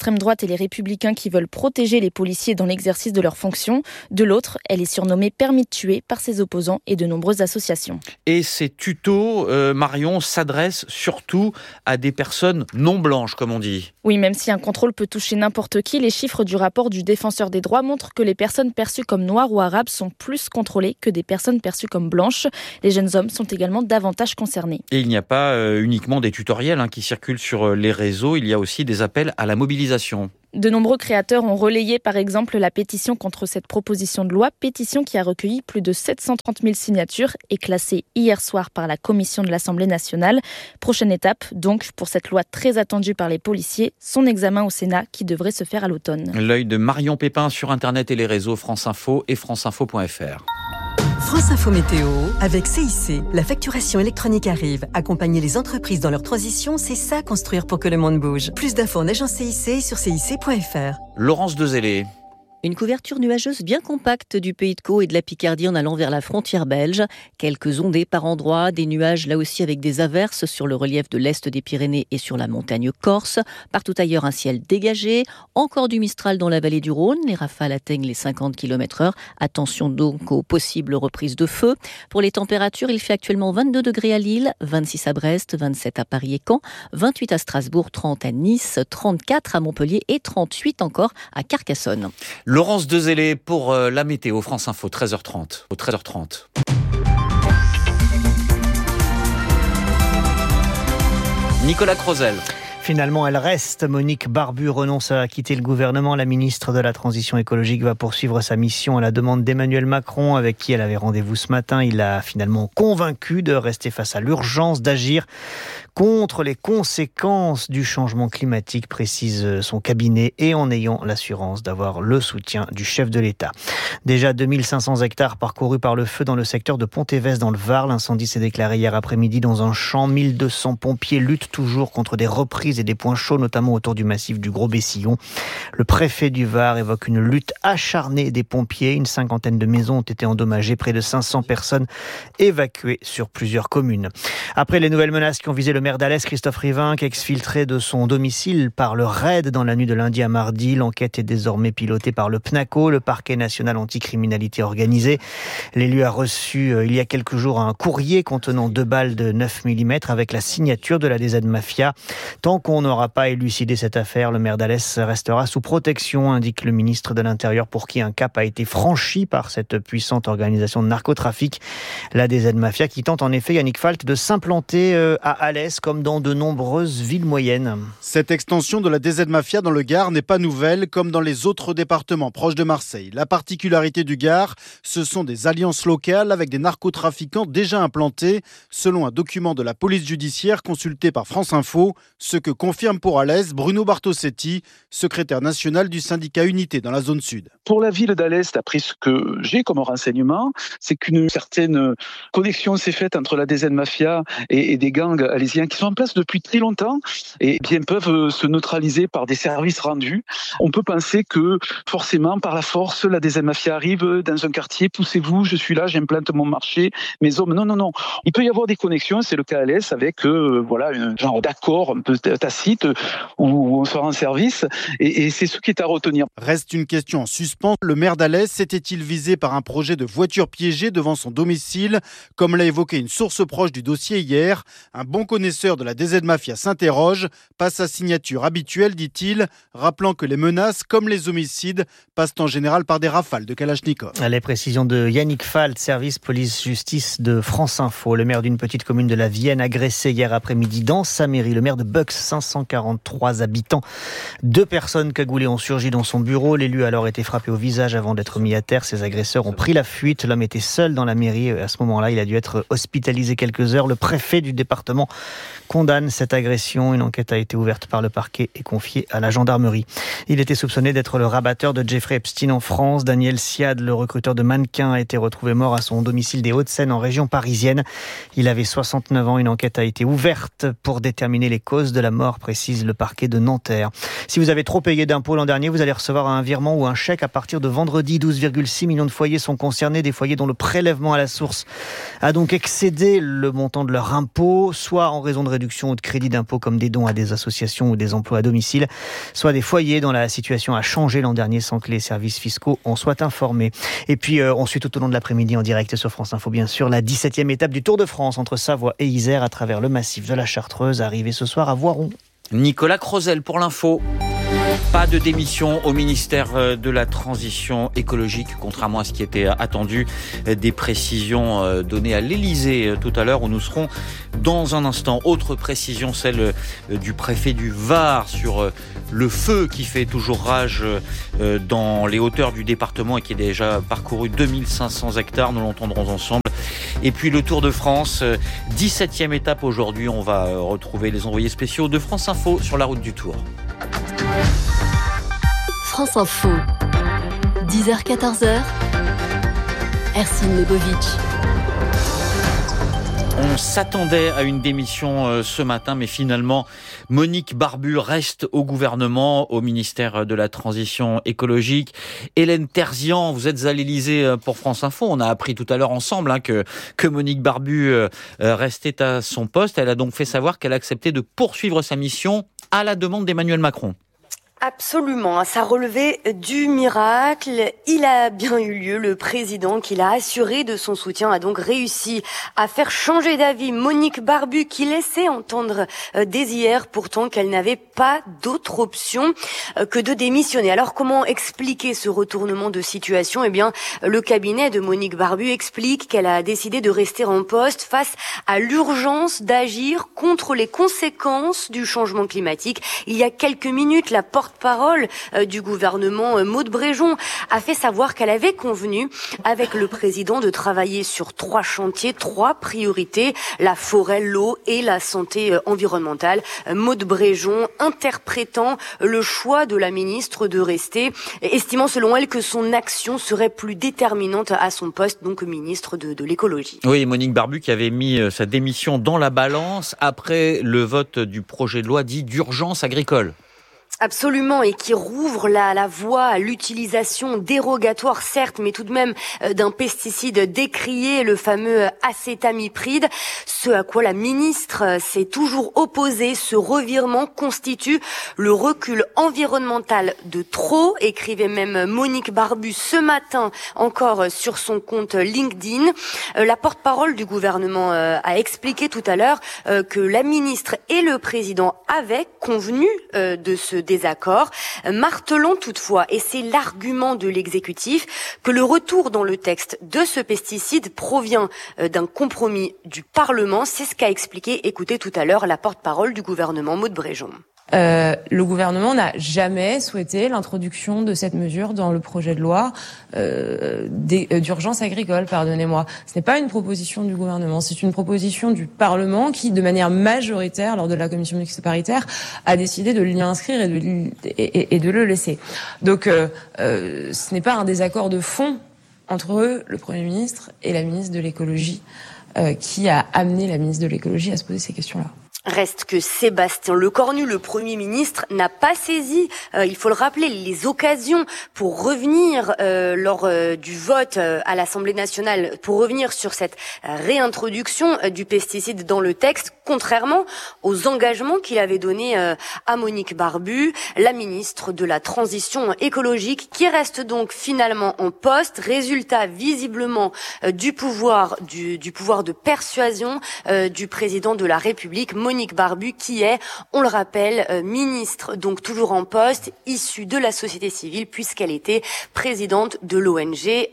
l'extrême droite et les républicains qui veulent protéger les policiers dans l'exercice de leurs fonctions. De l'autre, elle est surnommée permis de tuer par ses opposants et de nombreuses associations. Et ces tutos, Marion, s'adressent surtout à des personnes non blanches, comme on dit. Oui, même si un contrôle peut toucher n'importe qui, les chiffres du rapport du Défenseur des droits montrent que les personnes perçues comme noires ou arabes sont plus contrôlées que des personnes perçues comme blanches. Les jeunes hommes sont également davantage concernés. Et il n'y a pas uniquement des tutoriels qui circulent sur les réseaux, il y a aussi des appels à la mobilisation. De nombreux créateurs ont relayé par exemple la pétition contre cette proposition de loi, pétition qui a recueilli plus de 730 000 signatures et classée hier soir par la commission de l'Assemblée nationale. Prochaine étape donc pour cette loi très attendue par les policiers, son examen au Sénat qui devrait se faire à l'automne. L'œil de Marion Pépin sur Internet et les réseaux France Info et franceinfo.fr. France Info Météo, avec CIC, la facturation électronique arrive. Accompagner les entreprises dans leur transition, c'est ça construire pour que le monde bouge. Plus d'infos en agence CIC sur cic.fr. Laurence Dezellé. Une couverture nuageuse bien compacte du Pays de Caux et de la Picardie en allant vers la frontière belge. Quelques ondées par endroits, des nuages là aussi avec des averses sur le relief de l'est des Pyrénées et sur la montagne corse. Partout ailleurs, un ciel dégagé. Encore du Mistral dans la vallée du Rhône. Les rafales atteignent les 50 km/h. Attention donc aux possibles reprises de feu. Pour les températures, il fait actuellement 22 degrés à Lille, 26 à Brest, 27 à Paris et Caen, 28 à Strasbourg, 30 à Nice, 34 à Montpellier et 38 encore à Carcassonne. Laurence Dezellé pour la météo, France Info, 13h30. Au 13h30. Nicolas Crozel. Finalement, elle reste. Monique Barbu renonce à quitter le gouvernement. La ministre de la Transition écologique va poursuivre sa mission à la demande d'Emmanuel Macron, avec qui elle avait rendez-vous ce matin. Il l'a finalement convaincu de rester face à l'urgence d'agir contre les conséquences du changement climatique, précise son cabinet, et en ayant l'assurance d'avoir le soutien du chef de l'État. Déjà 2500 hectares parcourus par le feu dans le secteur de Pont-Évès dans le Var. L'incendie s'est déclaré hier après-midi dans un champ. 1200 pompiers luttent toujours contre des reprises et des points chauds, notamment autour du massif du Gros-Bessillon. Le préfet du Var évoque une lutte acharnée des pompiers. Une cinquantaine de maisons ont été endommagées, près de 500 personnes évacuées sur plusieurs communes. Après les nouvelles menaces qui ont visé le maire d'Alès, Christophe Rivinc, exfiltré de son domicile par le RAID dans la nuit de lundi à mardi, l'enquête est désormais pilotée par le PNACO, le parquet national anticriminalité organisée. L'élu a reçu il y a quelques jours un courrier contenant 2 balles de 9 mm avec la signature de la DZ Mafia. Tant qu'on n'aura pas élucidé cette affaire, le maire d'Alès restera sous protection, indique le ministre de l'Intérieur, pour qui un cap a été franchi par cette puissante organisation de narcotrafic. La DZ Mafia qui tente en effet, Yannick Falt, de s'implanter à Alès comme dans de nombreuses villes moyennes. Cette extension de la DZ Mafia dans le Gard n'est pas nouvelle, comme dans les autres départements proches de Marseille. La particularité du Gard, ce sont des alliances locales avec des narcotrafiquants déjà implantés, selon un document de la police judiciaire consulté par France Info, ce que confirme pour Alès Bruno Bartosetti, secrétaire national du syndicat Unité dans la zone sud. Pour la ville d'Alès, d'après ce que j'ai comme renseignement, c'est qu'une certaine connexion s'est faite entre la DZ Mafia et des gangs alésiens qui sont en place depuis très longtemps et bien peuvent se neutraliser par des services rendus. On peut penser que forcément, par la force, la DZ Mafia arrive dans un quartier, poussez-vous, je suis là, j'implante mon marché, mes hommes. Non. Il peut y avoir des connexions, c'est le cas à Alès, avec un genre d'accord un peu tacite où on se rend service et c'est ce qui est à retenir. Reste une question en suspens. Le maire d'Alès était-il visé par un projet de voiture piégée devant son domicile, comme l'a évoqué une source proche du dossier hier? Un bon connaisseur de la DZ Mafia s'interroge. Pas sa signature habituelle, dit-il, rappelant que les menaces, comme les homicides, passent en général par des rafales de Kalachnikov. Les précisions de Yannick Falt, service police-justice de France Info. Le maire d'une petite commune de la Vienne agressé hier après-midi dans sa mairie. Le maire de Bucks, 543 habitants. 2 personnes cagoulées ont surgi dans son bureau. L'élu a alors été frappé au visage avant d'être mis à terre. Ses agresseurs ont pris la fuite. L'homme était seul dans la mairie. À ce moment-là, il a dû être hospitalisé quelques heures. Le préfet du département condamne cette agression. Une enquête a été ouverte par le parquet et confiée à la gendarmerie. Il était soupçonné d'être le rabatteur de Jeffrey Epstein en France. Daniel Siad, le recruteur de mannequins, a été retrouvé mort à son domicile des Hauts-de-Seine en région parisienne. Il avait 69 ans. Une enquête a été ouverte pour déterminer les causes de la mort mort, précise le parquet de Nanterre. Si vous avez trop payé d'impôts l'an dernier, vous allez recevoir un virement ou un chèque à partir de vendredi. 12,6 millions de foyers sont concernés, des foyers dont le prélèvement à la source a donc excédé le montant de leur impôt, soit en raison de réduction ou de crédit d'impôt comme des dons à des associations ou des emplois à domicile, soit des foyers dont la situation a changé l'an dernier sans que les services fiscaux en soient informés. Et puis on suit tout au long de l'après-midi en direct sur France Info, bien sûr, la 17e étape du Tour de France entre Savoie et Isère à travers le massif de la Chartreuse, arrivée ce soir à Voiron. Nicolas Crozel pour l'info. Pas de démission au ministère de la Transition écologique, contrairement à ce qui était attendu. Des précisions données à l'Élysée tout à l'heure, où nous serons dans un instant. Autre précision, celle du préfet du Var sur le feu qui fait toujours rage dans les hauteurs du département et qui a déjà parcouru 2500 hectares. Nous l'entendrons ensemble. Et puis le Tour de France, 17e étape aujourd'hui. On va retrouver les envoyés spéciaux de France Info sur la route du Tour. France Info, 10h-14h, Ercine Lebovic. On s'attendait à une démission ce matin, mais finalement, Monique Barbu reste au gouvernement, au ministère de la Transition écologique. Hélène Terzian, vous êtes à l'Élysée pour France Info. On a appris tout à l'heure ensemble que Monique Barbu restait à son poste. Elle a donc fait savoir qu'elle acceptait de poursuivre sa mission à la demande d'Emmanuel Macron. Absolument, ça relevait du miracle. Il a bien eu lieu. Le président qui l'a assuré de son soutien a donc réussi à faire changer d'avis Monique Barbu, qui laissait entendre dès hier pourtant qu'elle n'avait pas d'autre option que de démissionner. Alors comment expliquer ce retournement de situation ? Eh bien, le cabinet de Monique Barbu explique qu'elle a décidé de rester en poste face à l'urgence d'agir contre les conséquences du changement climatique. Il y a quelques minutes, la porte-parole du gouvernement, Maud Bréjon, a fait savoir qu'elle avait convenu avec le président de travailler sur 3 chantiers, 3 priorités, la forêt, l'eau et la santé environnementale. Maud Bréjon interprétant le choix de la ministre de rester, estimant selon elle que son action serait plus déterminante à son poste, donc ministre de l'écologie. Oui, Monique Barbu qui avait mis sa démission dans la balance après le vote du projet de loi dit d'urgence agricole. Absolument, et qui rouvre la voie à l'utilisation dérogatoire, certes, mais tout de même d'un pesticide décrié, le fameux acétamipride, ce à quoi la ministre s'est toujours opposée. Ce revirement constitue le recul environnemental de trop, écrivait même Monique Barbu ce matin encore sur son compte LinkedIn. La porte-parole du gouvernement a expliqué tout à l'heure que la ministre et le président avaient convenu de ce désaccord, martelant toutefois, et c'est l'argument de l'exécutif, que le retour dans le texte de ce pesticide provient d'un compromis du Parlement. C'est ce qu'a expliqué, écoutez tout à l'heure, la porte-parole du gouvernement, Maud Bréjon. Le gouvernement n'a jamais souhaité l'introduction de cette mesure dans le projet de loi d'urgence agricole, pardonnez-moi. Ce n'est pas une proposition du gouvernement, c'est une proposition du Parlement qui, de manière majoritaire, lors de la commission mixte paritaire, a décidé de l'y inscrire et de le laisser. Donc, ce n'est pas un désaccord de fond entre eux, le Premier ministre et la ministre de l'écologie, qui a amené la ministre de l'écologie à se poser ces questions-là. Reste que Sébastien Lecornu, le Premier ministre, n'a pas saisi, il faut le rappeler, les occasions pour revenir lors du vote à l'Assemblée nationale, pour revenir sur cette réintroduction du pesticide dans le texte, contrairement aux engagements qu'il avait donnés à Monique Barbu, la ministre de la Transition écologique, qui reste donc finalement en poste. Résultat visiblement du pouvoir de persuasion du président de la République, Monique Barbu, qui est, on le rappelle, ministre, donc toujours en poste, issue de la société civile, puisqu'elle était présidente de l'ONG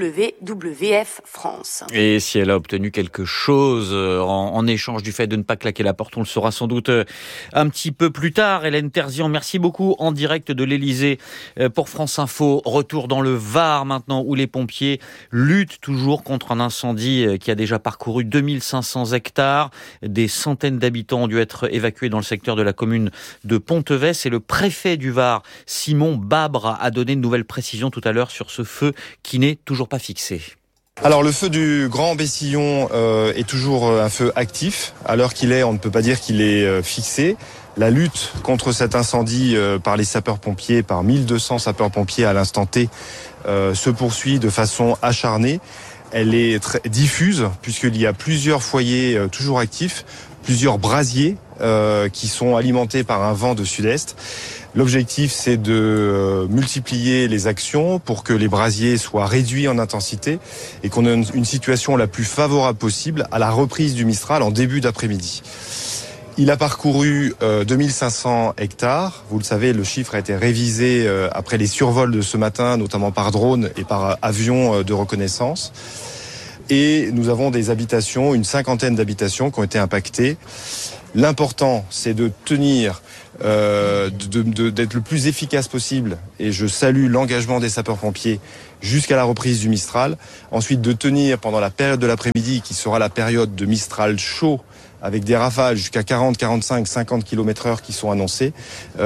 WWF France. Et si elle a obtenu quelque chose en échange du fait de ne pas claquer la porte, on le saura sans doute un petit peu plus tard. Hélène Terzian, merci beaucoup, en direct de l'Élysée pour France Info. Retour dans le Var maintenant, où les pompiers luttent toujours contre un incendie qui a déjà parcouru 2500 hectares. Des centaines d'habitants ont dû être évacués dans le secteur de la commune de Pontevès, et le préfet du Var, Simon Babre, a donné de nouvelles précisions tout à l'heure sur ce feu qui n'est toujours pas fixé. Alors le feu du Grand Bessillon est toujours un feu actif. À l'heure qu'il est, on ne peut pas dire qu'il est fixé. La lutte contre cet incendie par les sapeurs-pompiers, par 1200 sapeurs-pompiers à l'instant T, se poursuit de façon acharnée. Elle est très diffuse puisqu'il y a plusieurs foyers toujours actifs, plusieurs brasiers qui sont alimentés par un vent de sud-est. L'objectif, c'est de multiplier les actions pour que les brasiers soient réduits en intensité et qu'on ait une situation la plus favorable possible à la reprise du Mistral en début d'après-midi. Il a parcouru 2500 hectares. Vous le savez, le chiffre a été révisé après les survols de ce matin, notamment par drone et par avion de reconnaissance. Et nous avons des habitations, une 50aine d'habitations qui ont été impactées. L'important, c'est de tenir, d'être le plus efficace possible. Et je salue l'engagement des sapeurs-pompiers jusqu'à la reprise du Mistral. Ensuite, de tenir pendant la période de l'après-midi, qui sera la période de Mistral chaud, avec des rafales jusqu'à 40, 45, 50 km/h qui sont annoncés,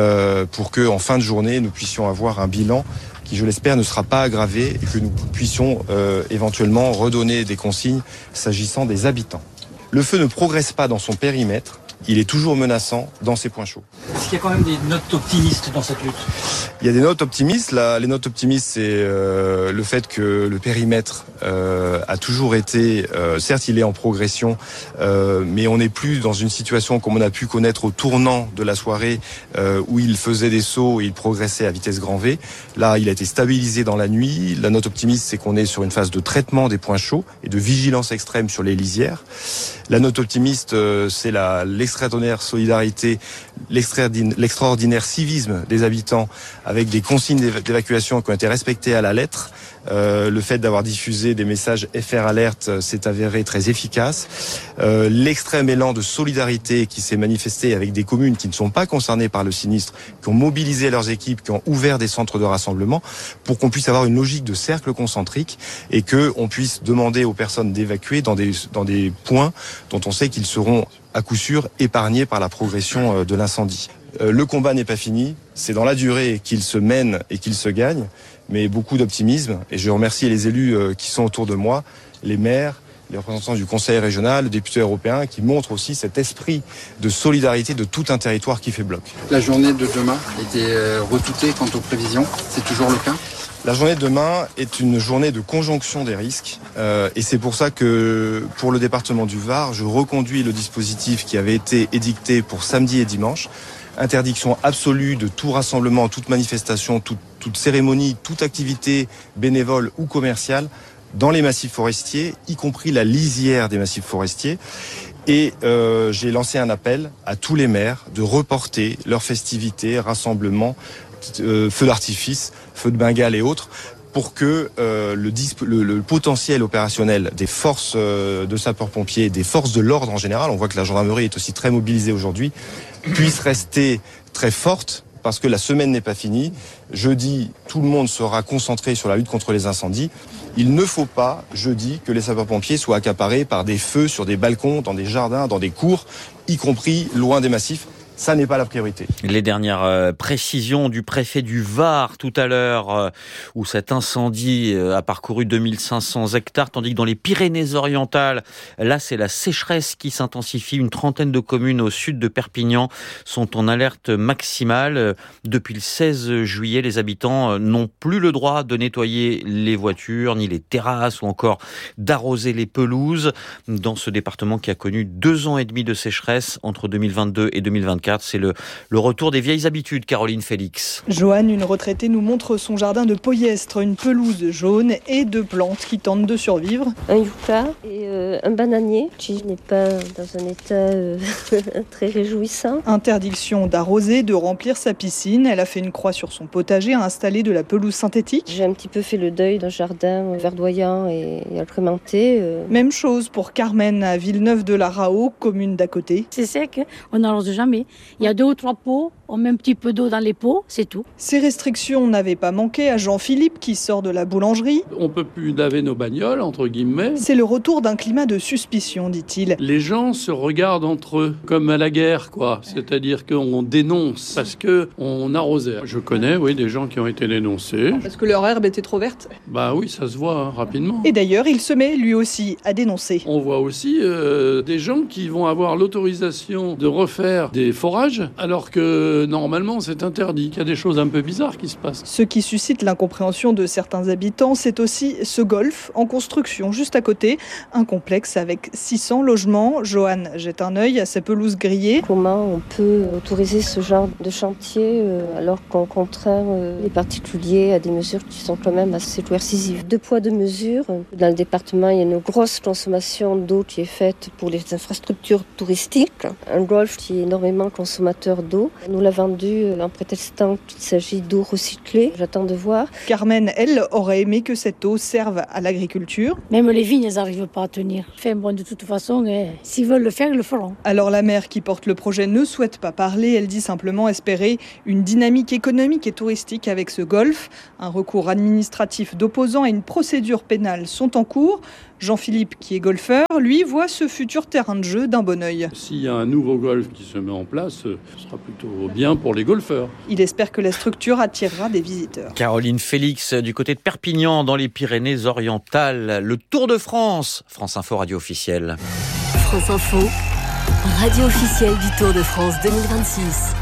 pour qu'en fin de journée, nous puissions avoir un bilan qui, je l'espère, ne sera pas aggravé et que nous puissions éventuellement redonner des consignes s'agissant des habitants. Le feu ne progresse pas dans son périmètre. Il est toujours menaçant dans ses points chauds. Est-ce qu'il y a quand même des notes optimistes dans cette lutte ? Il y a des notes optimistes. Les notes optimistes, c'est le fait que le périmètre a toujours été, certes il est en progression, mais on n'est plus dans une situation comme on a pu connaître au tournant de la soirée où il faisait des sauts et il progressait à vitesse grand V. Là, il a été stabilisé dans la nuit. La note optimiste, c'est qu'on est sur une phase de traitement des points chauds et de vigilance extrême sur les lisières. La note optimiste, c'est l'extraordinaire solidarité, l'extraordinaire civisme des habitants avec des consignes d'évacuation qui ont été respectées à la lettre. Le fait d'avoir diffusé des messages FR Alert s'est avéré très efficace. L'extrême élan de solidarité qui s'est manifesté avec des communes qui ne sont pas concernées par le sinistre, qui ont mobilisé leurs équipes, qui ont ouvert des centres de rassemblement pour qu'on puisse avoir une logique de cercle concentrique et qu'on puisse demander aux personnes d'évacuer dans des points dont on sait qu'ils seront à coup sûr épargnés par la progression de l'incendie. Le combat n'est pas fini, c'est dans la durée qu'il se mène et qu'il se gagne, mais beaucoup d'optimisme. Et je remercie les élus qui sont autour de moi, les maires, les représentants du conseil régional, les députés européens, qui montrent aussi cet esprit de solidarité de tout un territoire qui fait bloc. La journée de demain était redoutée quant aux prévisions, c'est toujours le cas ? La journée de demain est une journée de conjonction des risques et c'est pour ça que pour le département du Var, je reconduis le dispositif qui avait été édicté pour samedi et dimanche. Interdiction absolue de tout rassemblement, toute manifestation, toute cérémonie, toute activité bénévole ou commerciale dans les massifs forestiers, y compris la lisière des massifs forestiers. Et j'ai lancé un appel à tous les maires de reporter leurs festivités, rassemblements, feux d'artifice, feux de Bengale et autres, pour que le potentiel opérationnel des forces de sapeurs-pompiers, des forces de l'ordre en général, on voit que la gendarmerie est aussi très mobilisée aujourd'hui, puisse rester très forte, parce que la semaine n'est pas finie. Jeudi, tout le monde sera concentré sur la lutte contre les incendies. Il ne faut pas, jeudi, que les sapeurs-pompiers soient accaparés par des feux sur des balcons, dans des jardins, dans des cours, y compris loin des massifs. Ça n'est pas la priorité. Les dernières précisions du préfet du Var tout à l'heure, où cet incendie a parcouru 2500 hectares, tandis que dans les Pyrénées-Orientales, là c'est la sécheresse qui s'intensifie. Une trentaine de communes au sud de Perpignan sont en alerte maximale. Depuis le 16 juillet, les habitants n'ont plus le droit de nettoyer les voitures, ni les terrasses, ou encore d'arroser les pelouses. Dans ce département qui a connu 2 ans et demi de sécheresse entre 2022 et 2024, c'est le retour des vieilles habitudes, Caroline Félix. Joanne, une retraitée, nous montre son jardin de poyestre, une pelouse jaune et 2 plantes qui tentent de survivre. Un yucca et un bananier qui n'est pas dans un état très réjouissant. Interdiction d'arroser, de remplir sa piscine. Elle a fait une croix sur son potager, a installé de la pelouse synthétique. J'ai un petit peu fait le deuil d'un jardin verdoyant et agrémenté. Même chose pour Carmen à Villeneuve-de-la-Raho, commune d'à côté. C'est sec, on n'arrose jamais. Il y a 2 ou 3 pots, on met un petit peu d'eau dans les pots, c'est tout. Ces restrictions n'avaient pas manqué à Jean-Philippe qui sort de la boulangerie. On peut plus laver nos bagnoles, entre guillemets. C'est le retour d'un climat de suspicion, dit-il. Les gens se regardent entre eux comme à la guerre, quoi. C'est-à-dire qu'on dénonce parce qu'on arrosait. Je connais, des gens qui ont été dénoncés. Parce que leur herbe était trop verte. Bah oui, ça se voit rapidement. Et d'ailleurs, il se met lui aussi à dénoncer. On voit aussi des gens qui vont avoir l'autorisation de refaire des forages, alors que normalement c'est interdit, qu'il y a des choses un peu bizarres qui se passent. Ce qui suscite l'incompréhension de certains habitants, c'est aussi ce golf en construction juste à côté, un complexe avec 600 logements. Johan jette un œil à sa pelouse grillée. Comment on peut autoriser ce genre de chantier alors qu'on contraint les particuliers à des mesures qui sont quand même assez coercitives. 2 poids 2 mesures. Dans le département, il y a une grosse consommation d'eau qui est faite pour les infrastructures touristiques. Un golf qui est énormément consommateur d'eau. On nous l'a vendu en prétextant qu'il s'agit d'eau recyclée. J'attends de voir. Carmen, elle, aurait aimé que cette eau serve à l'agriculture. Même les vignes, elles n'arrivent pas à tenir. De toute façon, s'ils veulent le faire, ils le feront. Alors la maire qui porte le projet ne souhaite pas parler. Elle dit simplement espérer une dynamique économique et touristique avec ce golf. Un recours administratif d'opposants et une procédure pénale sont en cours. Jean-Philippe, qui est golfeur, lui, voit ce futur terrain de jeu d'un bon œil. S'il y a un nouveau golf qui se met en place, ce sera plutôt bien pour les golfeurs. Il espère que la structure attirera des visiteurs. Caroline Félix, du côté de Perpignan, dans les Pyrénées-Orientales. Le Tour de France. France Info, radio officielle. France Info, radio officielle du Tour de France 2026.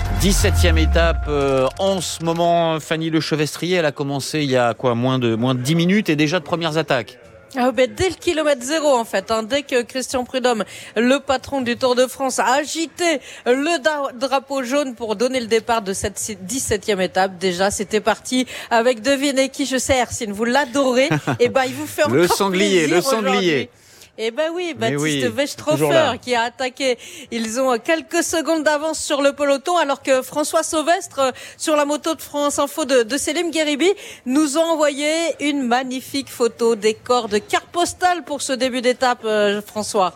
17e étape en ce moment. Fanny Lechevestrier, elle a commencé il y a moins de 10 minutes et déjà de premières attaques. Dès le kilomètre 0 en fait, dès que Christian Prudhomme, le patron du Tour de France, a agité le drapeau jaune pour donner le départ de cette 17e étape, déjà c'était parti avec devinez qui je sais, Hercine, vous l'adorez, et il vous fait encore le sanglier. Aujourd'hui. Baptiste Westrhofer qui a attaqué. Ils ont quelques secondes d'avance sur le peloton alors que François Sauvestre sur la moto de France Info de Selim Gheribi nous a envoyé une magnifique photo décor de carte postale pour ce début d'étape, François.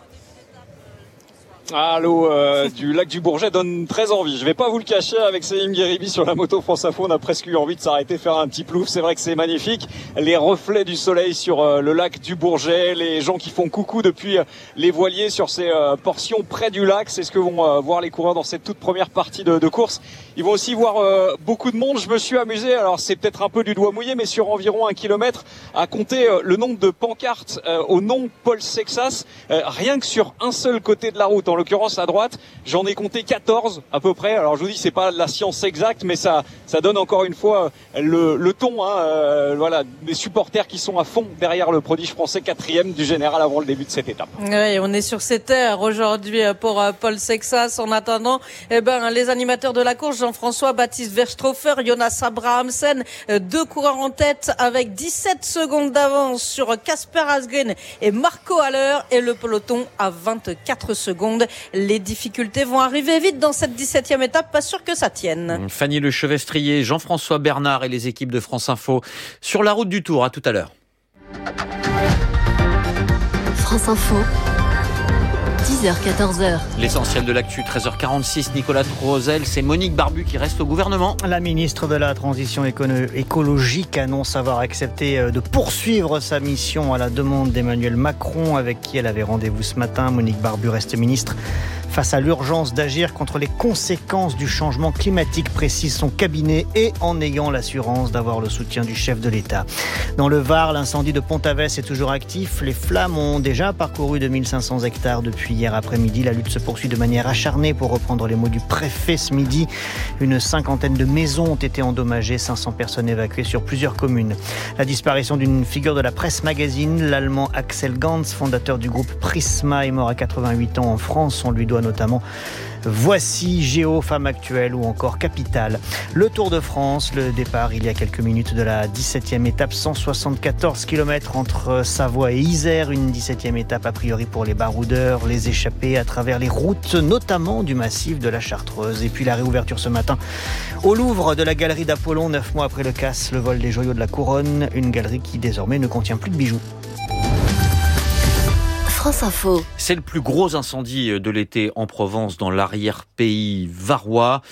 L'eau du lac du Bourget donne très envie. Je vais pas vous le cacher, avec Selim Gheribi sur la moto France Info, on a presque eu envie de s'arrêter, faire un petit plouf. C'est vrai que c'est magnifique. Les reflets du soleil sur le lac du Bourget, les gens qui font coucou depuis les voiliers sur ces portions près du lac. C'est ce que vont voir les coureurs dans cette toute première partie de course. Ils vont aussi voir beaucoup de monde. Je me suis amusé, alors c'est peut-être un peu du doigt mouillé, mais sur environ 1 kilomètre, à compter le nombre de pancartes au nom Paul Sexas, rien que sur un seul côté de la route. En l'occurrence à droite, j'en ai compté 14 à peu près. Alors je vous dis, c'est pas la science exacte, mais ça donne encore une fois le ton. Voilà, des supporters qui sont à fond derrière le prodige français, 4e du général avant le début de cette étape. Oui, on est sur ces terres aujourd'hui pour Paul Sexas. En attendant, les animateurs de la course, Jean-François, Baptiste Westrhofer, Jonas Abrahamsen, 2 coureurs en tête avec 17 secondes d'avance sur Kasper Asgreen et Marco Haller, et le peloton à 24 secondes. Les difficultés vont arriver vite dans cette 17e étape, pas sûr que ça tienne. Fanny Lechevestrier, Jean-François Bernard et les équipes de France Info sur la route du Tour. À tout à l'heure. France Info, 10h-14h. L'essentiel de l'actu, 13h46. Nicolas Trozel, c'est Monique Barbu qui reste au gouvernement. La ministre de la Transition écologique annonce avoir accepté de poursuivre sa mission à la demande d'Emmanuel Macron, avec qui elle avait rendez-vous ce matin. Monique Barbu reste ministre face à l'urgence d'agir contre les conséquences du changement climatique, précise son cabinet, et en ayant l'assurance d'avoir le soutien du chef de l'État. Dans le Var, l'incendie de Pont-Aves est toujours actif. Les flammes ont déjà parcouru 2500 hectares depuis hier après-midi. La lutte se poursuit de manière acharnée, pour reprendre les mots du préfet ce midi. Une 50aine de maisons ont été endommagées, 500 personnes évacuées sur plusieurs communes. La disparition d'une figure de la presse magazine, l'Allemand Axel Gans, fondateur du groupe Prisma, est mort à 88 ans en France. On lui doit notamment Voici, Géo, Femme Actuelle ou encore Capital. Le Tour de France, le départ il y a quelques minutes de la 17e étape, 174 km entre Savoie et Isère. Une 17e étape a priori pour les baroudeurs, les échappés à travers les routes, notamment du massif de la Chartreuse. Et puis la réouverture ce matin au Louvre de la galerie d'Apollon, 9 mois après le casse, le vol des joyaux de la couronne. Une galerie qui désormais ne contient plus de bijoux. France Info. C'est le plus gros incendie de l'été en Provence, dans l'arrière-pays varois.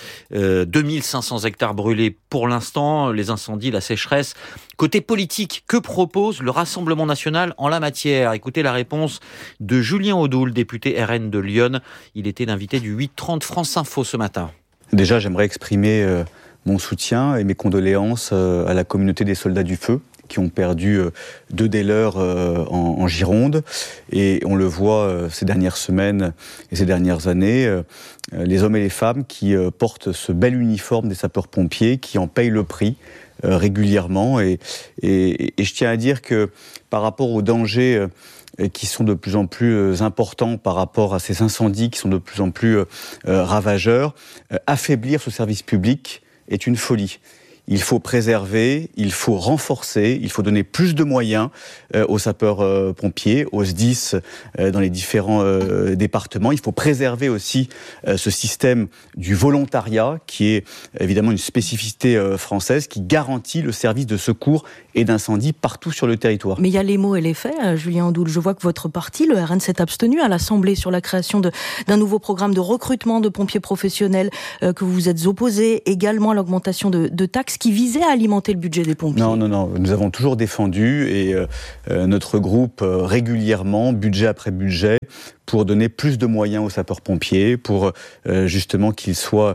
2500 hectares brûlés pour l'instant. Les incendies, la sécheresse. Côté politique, que propose le Rassemblement national en la matière? Écoutez la réponse de Julien Audoul, député RN de Lyon. Il était l'invité du 8h30 France Info ce matin. Déjà, j'aimerais exprimer mon soutien et mes condoléances à la communauté des soldats du feu, qui ont perdu 2 des leurs en Gironde. Et on le voit ces dernières semaines et ces dernières années, les hommes et les femmes qui portent ce bel uniforme des sapeurs-pompiers, qui en payent le prix régulièrement. Et je tiens à dire que par rapport aux dangers qui sont de plus en plus importants, par rapport à ces incendies qui sont de plus en plus ravageurs, affaiblir ce service public est une folie. Il faut préserver, il faut renforcer, il faut donner plus de moyens aux sapeurs-pompiers, aux SDIS dans les différents départements. Il faut préserver aussi ce système du volontariat, qui est évidemment une spécificité française, qui garantit le service de secours et d'incendie partout sur le territoire. Mais il y a les mots et les faits, Julien Audoul. Je vois que votre parti, le RN, s'est abstenu à l'Assemblée sur la création d'un nouveau programme de recrutement de pompiers professionnels, que vous vous êtes opposé, également à l'augmentation de taxes qui visait à alimenter le budget des pompiers. Non. Nous avons toujours défendu, et notre groupe régulièrement, budget après budget, pour donner plus de moyens aux sapeurs-pompiers, pour justement qu'ils soient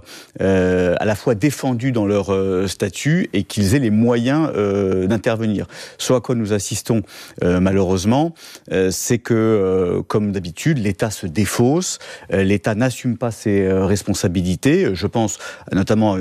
à la fois défendus dans leur statut et qu'ils aient les moyens d'intervenir. Ce à quoi nous assistons malheureusement, c'est que, comme d'habitude, l'État se défausse, l'État n'assume pas ses responsabilités. Je pense notamment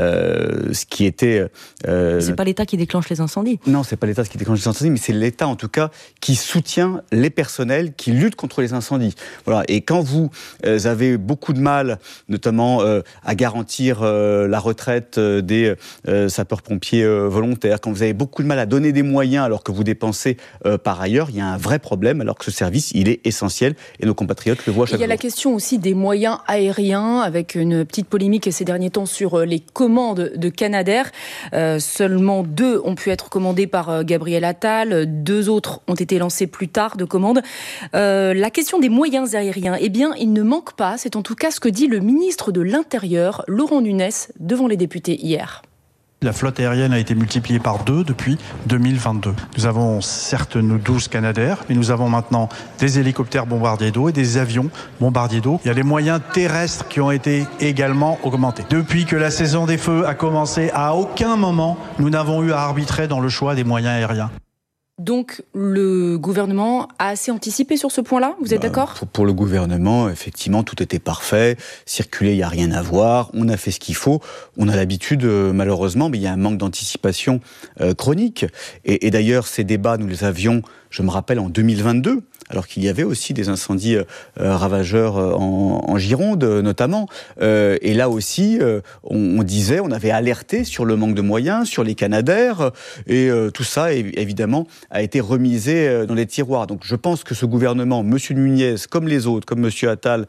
ce qui était... c'est pas l'État qui déclenche les incendies. Non, c'est pas l'État qui déclenche les incendies, mais c'est l'État en tout cas qui soutient les personnels qui luttent contre les incendies. Voilà. Et quand vous avez beaucoup de mal, notamment à garantir la retraite des sapeurs-pompiers volontaires, quand vous avez beaucoup de mal à donner des moyens alors que vous dépensez par ailleurs, il y a un vrai problème, alors que ce service, il est essentiel et nos compatriotes le voient chaque jour. Il y a la question aussi des moyens aériens, avec une petite polémique ces derniers temps sur les commandes de Canadair. Seulement 2 ont pu être commandées par Gabriel Attal, 2 autres ont été lancées plus tard de commandes. La question des moyens aériens, eh bien, il ne manque pas, c'est en tout cas ce que dit le ministre de l'Intérieur, Laurent Nunez, devant les députés hier. La flotte aérienne a été multipliée par 2 depuis 2022. Nous avons certes nos 12 Canadair, mais nous avons maintenant des hélicoptères bombardiers d'eau et des avions bombardiers d'eau. Il y a les moyens terrestres qui ont été également augmentés. Depuis que la saison des feux a commencé, à aucun moment nous n'avons eu à arbitrer dans le choix des moyens aériens. Donc, le gouvernement a assez anticipé sur ce point-là, vous êtes d'accord ? Pour le gouvernement, effectivement, tout était parfait. Circuler, il n'y a rien à voir. On a fait ce qu'il faut. On a l'habitude, malheureusement, mais il y a un manque d'anticipation chronique. Et d'ailleurs, ces débats, nous les avions, je me rappelle, en 2022. Alors qu'il y avait aussi des incendies ravageurs en Gironde, notamment. Et là aussi, on disait, on avait alerté sur le manque de moyens, sur les Canadair, et tout ça, évidemment, a été remisé dans les tiroirs. Donc je pense que ce gouvernement, M. Nunez, comme les autres, comme M. Attal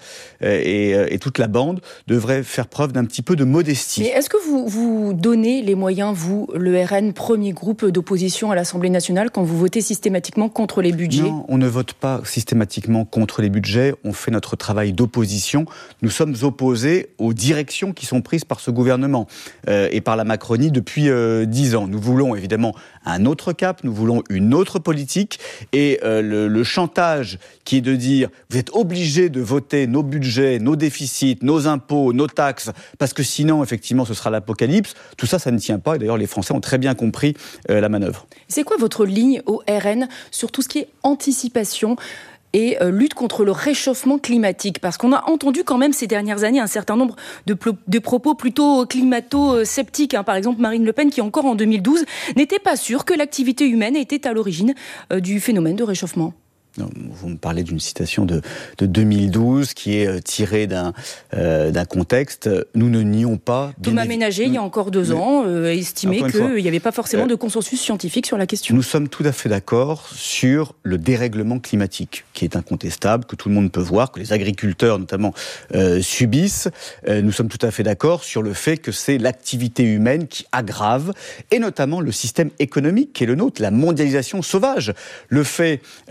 et toute la bande, devrait faire preuve d'un petit peu de modestie. Mais est-ce que vous donnez les moyens, vous, le RN, premier groupe d'opposition à l'Assemblée nationale, quand vous votez systématiquement contre les budgets ? Non, on ne vote pas systématiquement contre les budgets, on fait notre travail d'opposition. Nous sommes opposés aux directions qui sont prises par ce gouvernement et par la Macronie depuis 10 ans. Nous voulons évidemment un autre cap, nous voulons une autre politique, et le chantage qui est de dire vous êtes obligés de voter nos budgets, nos déficits, nos impôts, nos taxes, parce que sinon effectivement ce sera l'apocalypse, tout ça, ça ne tient pas, et d'ailleurs les Français ont très bien compris la manœuvre. C'est quoi votre ligne au RN sur tout ce qui est anticipation et lutte contre le réchauffement climatique? Parce qu'on a entendu quand même ces dernières années un certain nombre de propos plutôt climato-sceptiques. Par exemple, Marine Le Pen, qui encore en 2012 n'était pas sûre que l'activité humaine était à l'origine du phénomène de réchauffement. Non, vous me parlez d'une citation de 2012 qui est tirée d'un contexte. Nous ne nions pas... Thomas Ménager, il y a encore 2 ans, estimait qu'il n'y avait pas forcément de consensus scientifique sur la question. Nous sommes tout à fait d'accord sur le dérèglement climatique, qui est incontestable, que tout le monde peut voir, que les agriculteurs notamment subissent. Nous sommes tout à fait d'accord sur le fait que c'est l'activité humaine qui aggrave, et notamment le système économique qui est le nôtre, la mondialisation sauvage. Le fait, justement,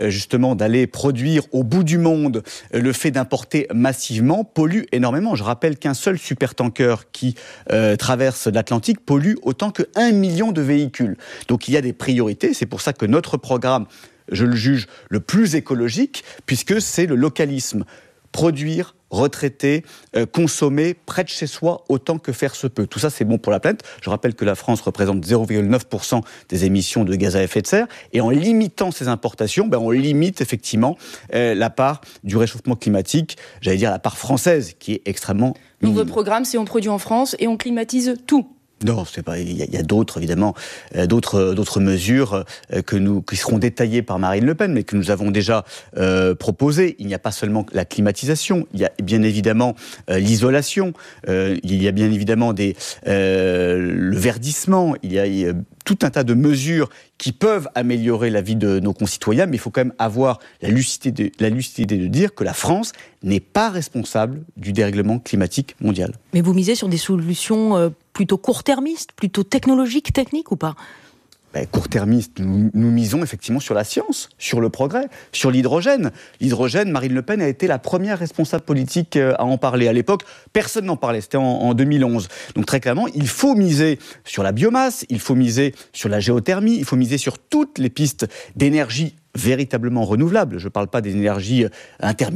effectivement d'aller produire au bout du monde, le fait d'importer massivement pollue énormément. Je rappelle qu'un seul supertanker qui traverse l'Atlantique pollue autant que 1 million de véhicules. Donc il y a des priorités, c'est pour ça que notre programme, je le juge le plus écologique, puisque c'est le localisme. Produire, retraiter, consommer près de chez soi autant que faire se peut. Tout ça, c'est bon pour la planète. Je rappelle que la France représente 0,9% des émissions de gaz à effet de serre. Et en limitant ces importations, on limite effectivement la part du réchauffement climatique, j'allais dire la part française, qui est extrêmement minime. Donc votre programme, c'est on produit en France et on climatise tout. Non, c'est pas. Il y a d'autres évidemment, d'autres mesures qui seront détaillées par Marine Le Pen, mais que nous avons déjà proposées. Il n'y a pas seulement la climatisation, il y a bien évidemment l'isolation, il y a bien évidemment le verdissement, il y a tout un tas de mesures qui peuvent améliorer la vie de nos concitoyens, mais il faut quand même avoir la lucidité de dire que la France n'est pas responsable du dérèglement climatique mondial. Mais vous misez sur des solutions plutôt court-termistes, plutôt technologiques, techniques ou pas ? Court-termiste, nous misons effectivement sur la science, sur le progrès, sur l'hydrogène. L'hydrogène, Marine Le Pen a été la première responsable politique à en parler. À l'époque, personne n'en parlait, c'était en 2011. Donc très clairement, il faut miser sur la biomasse, il faut miser sur la géothermie, il faut miser sur toutes les pistes d'énergie véritablement renouvelables. Je ne parle pas des énergies intermittentes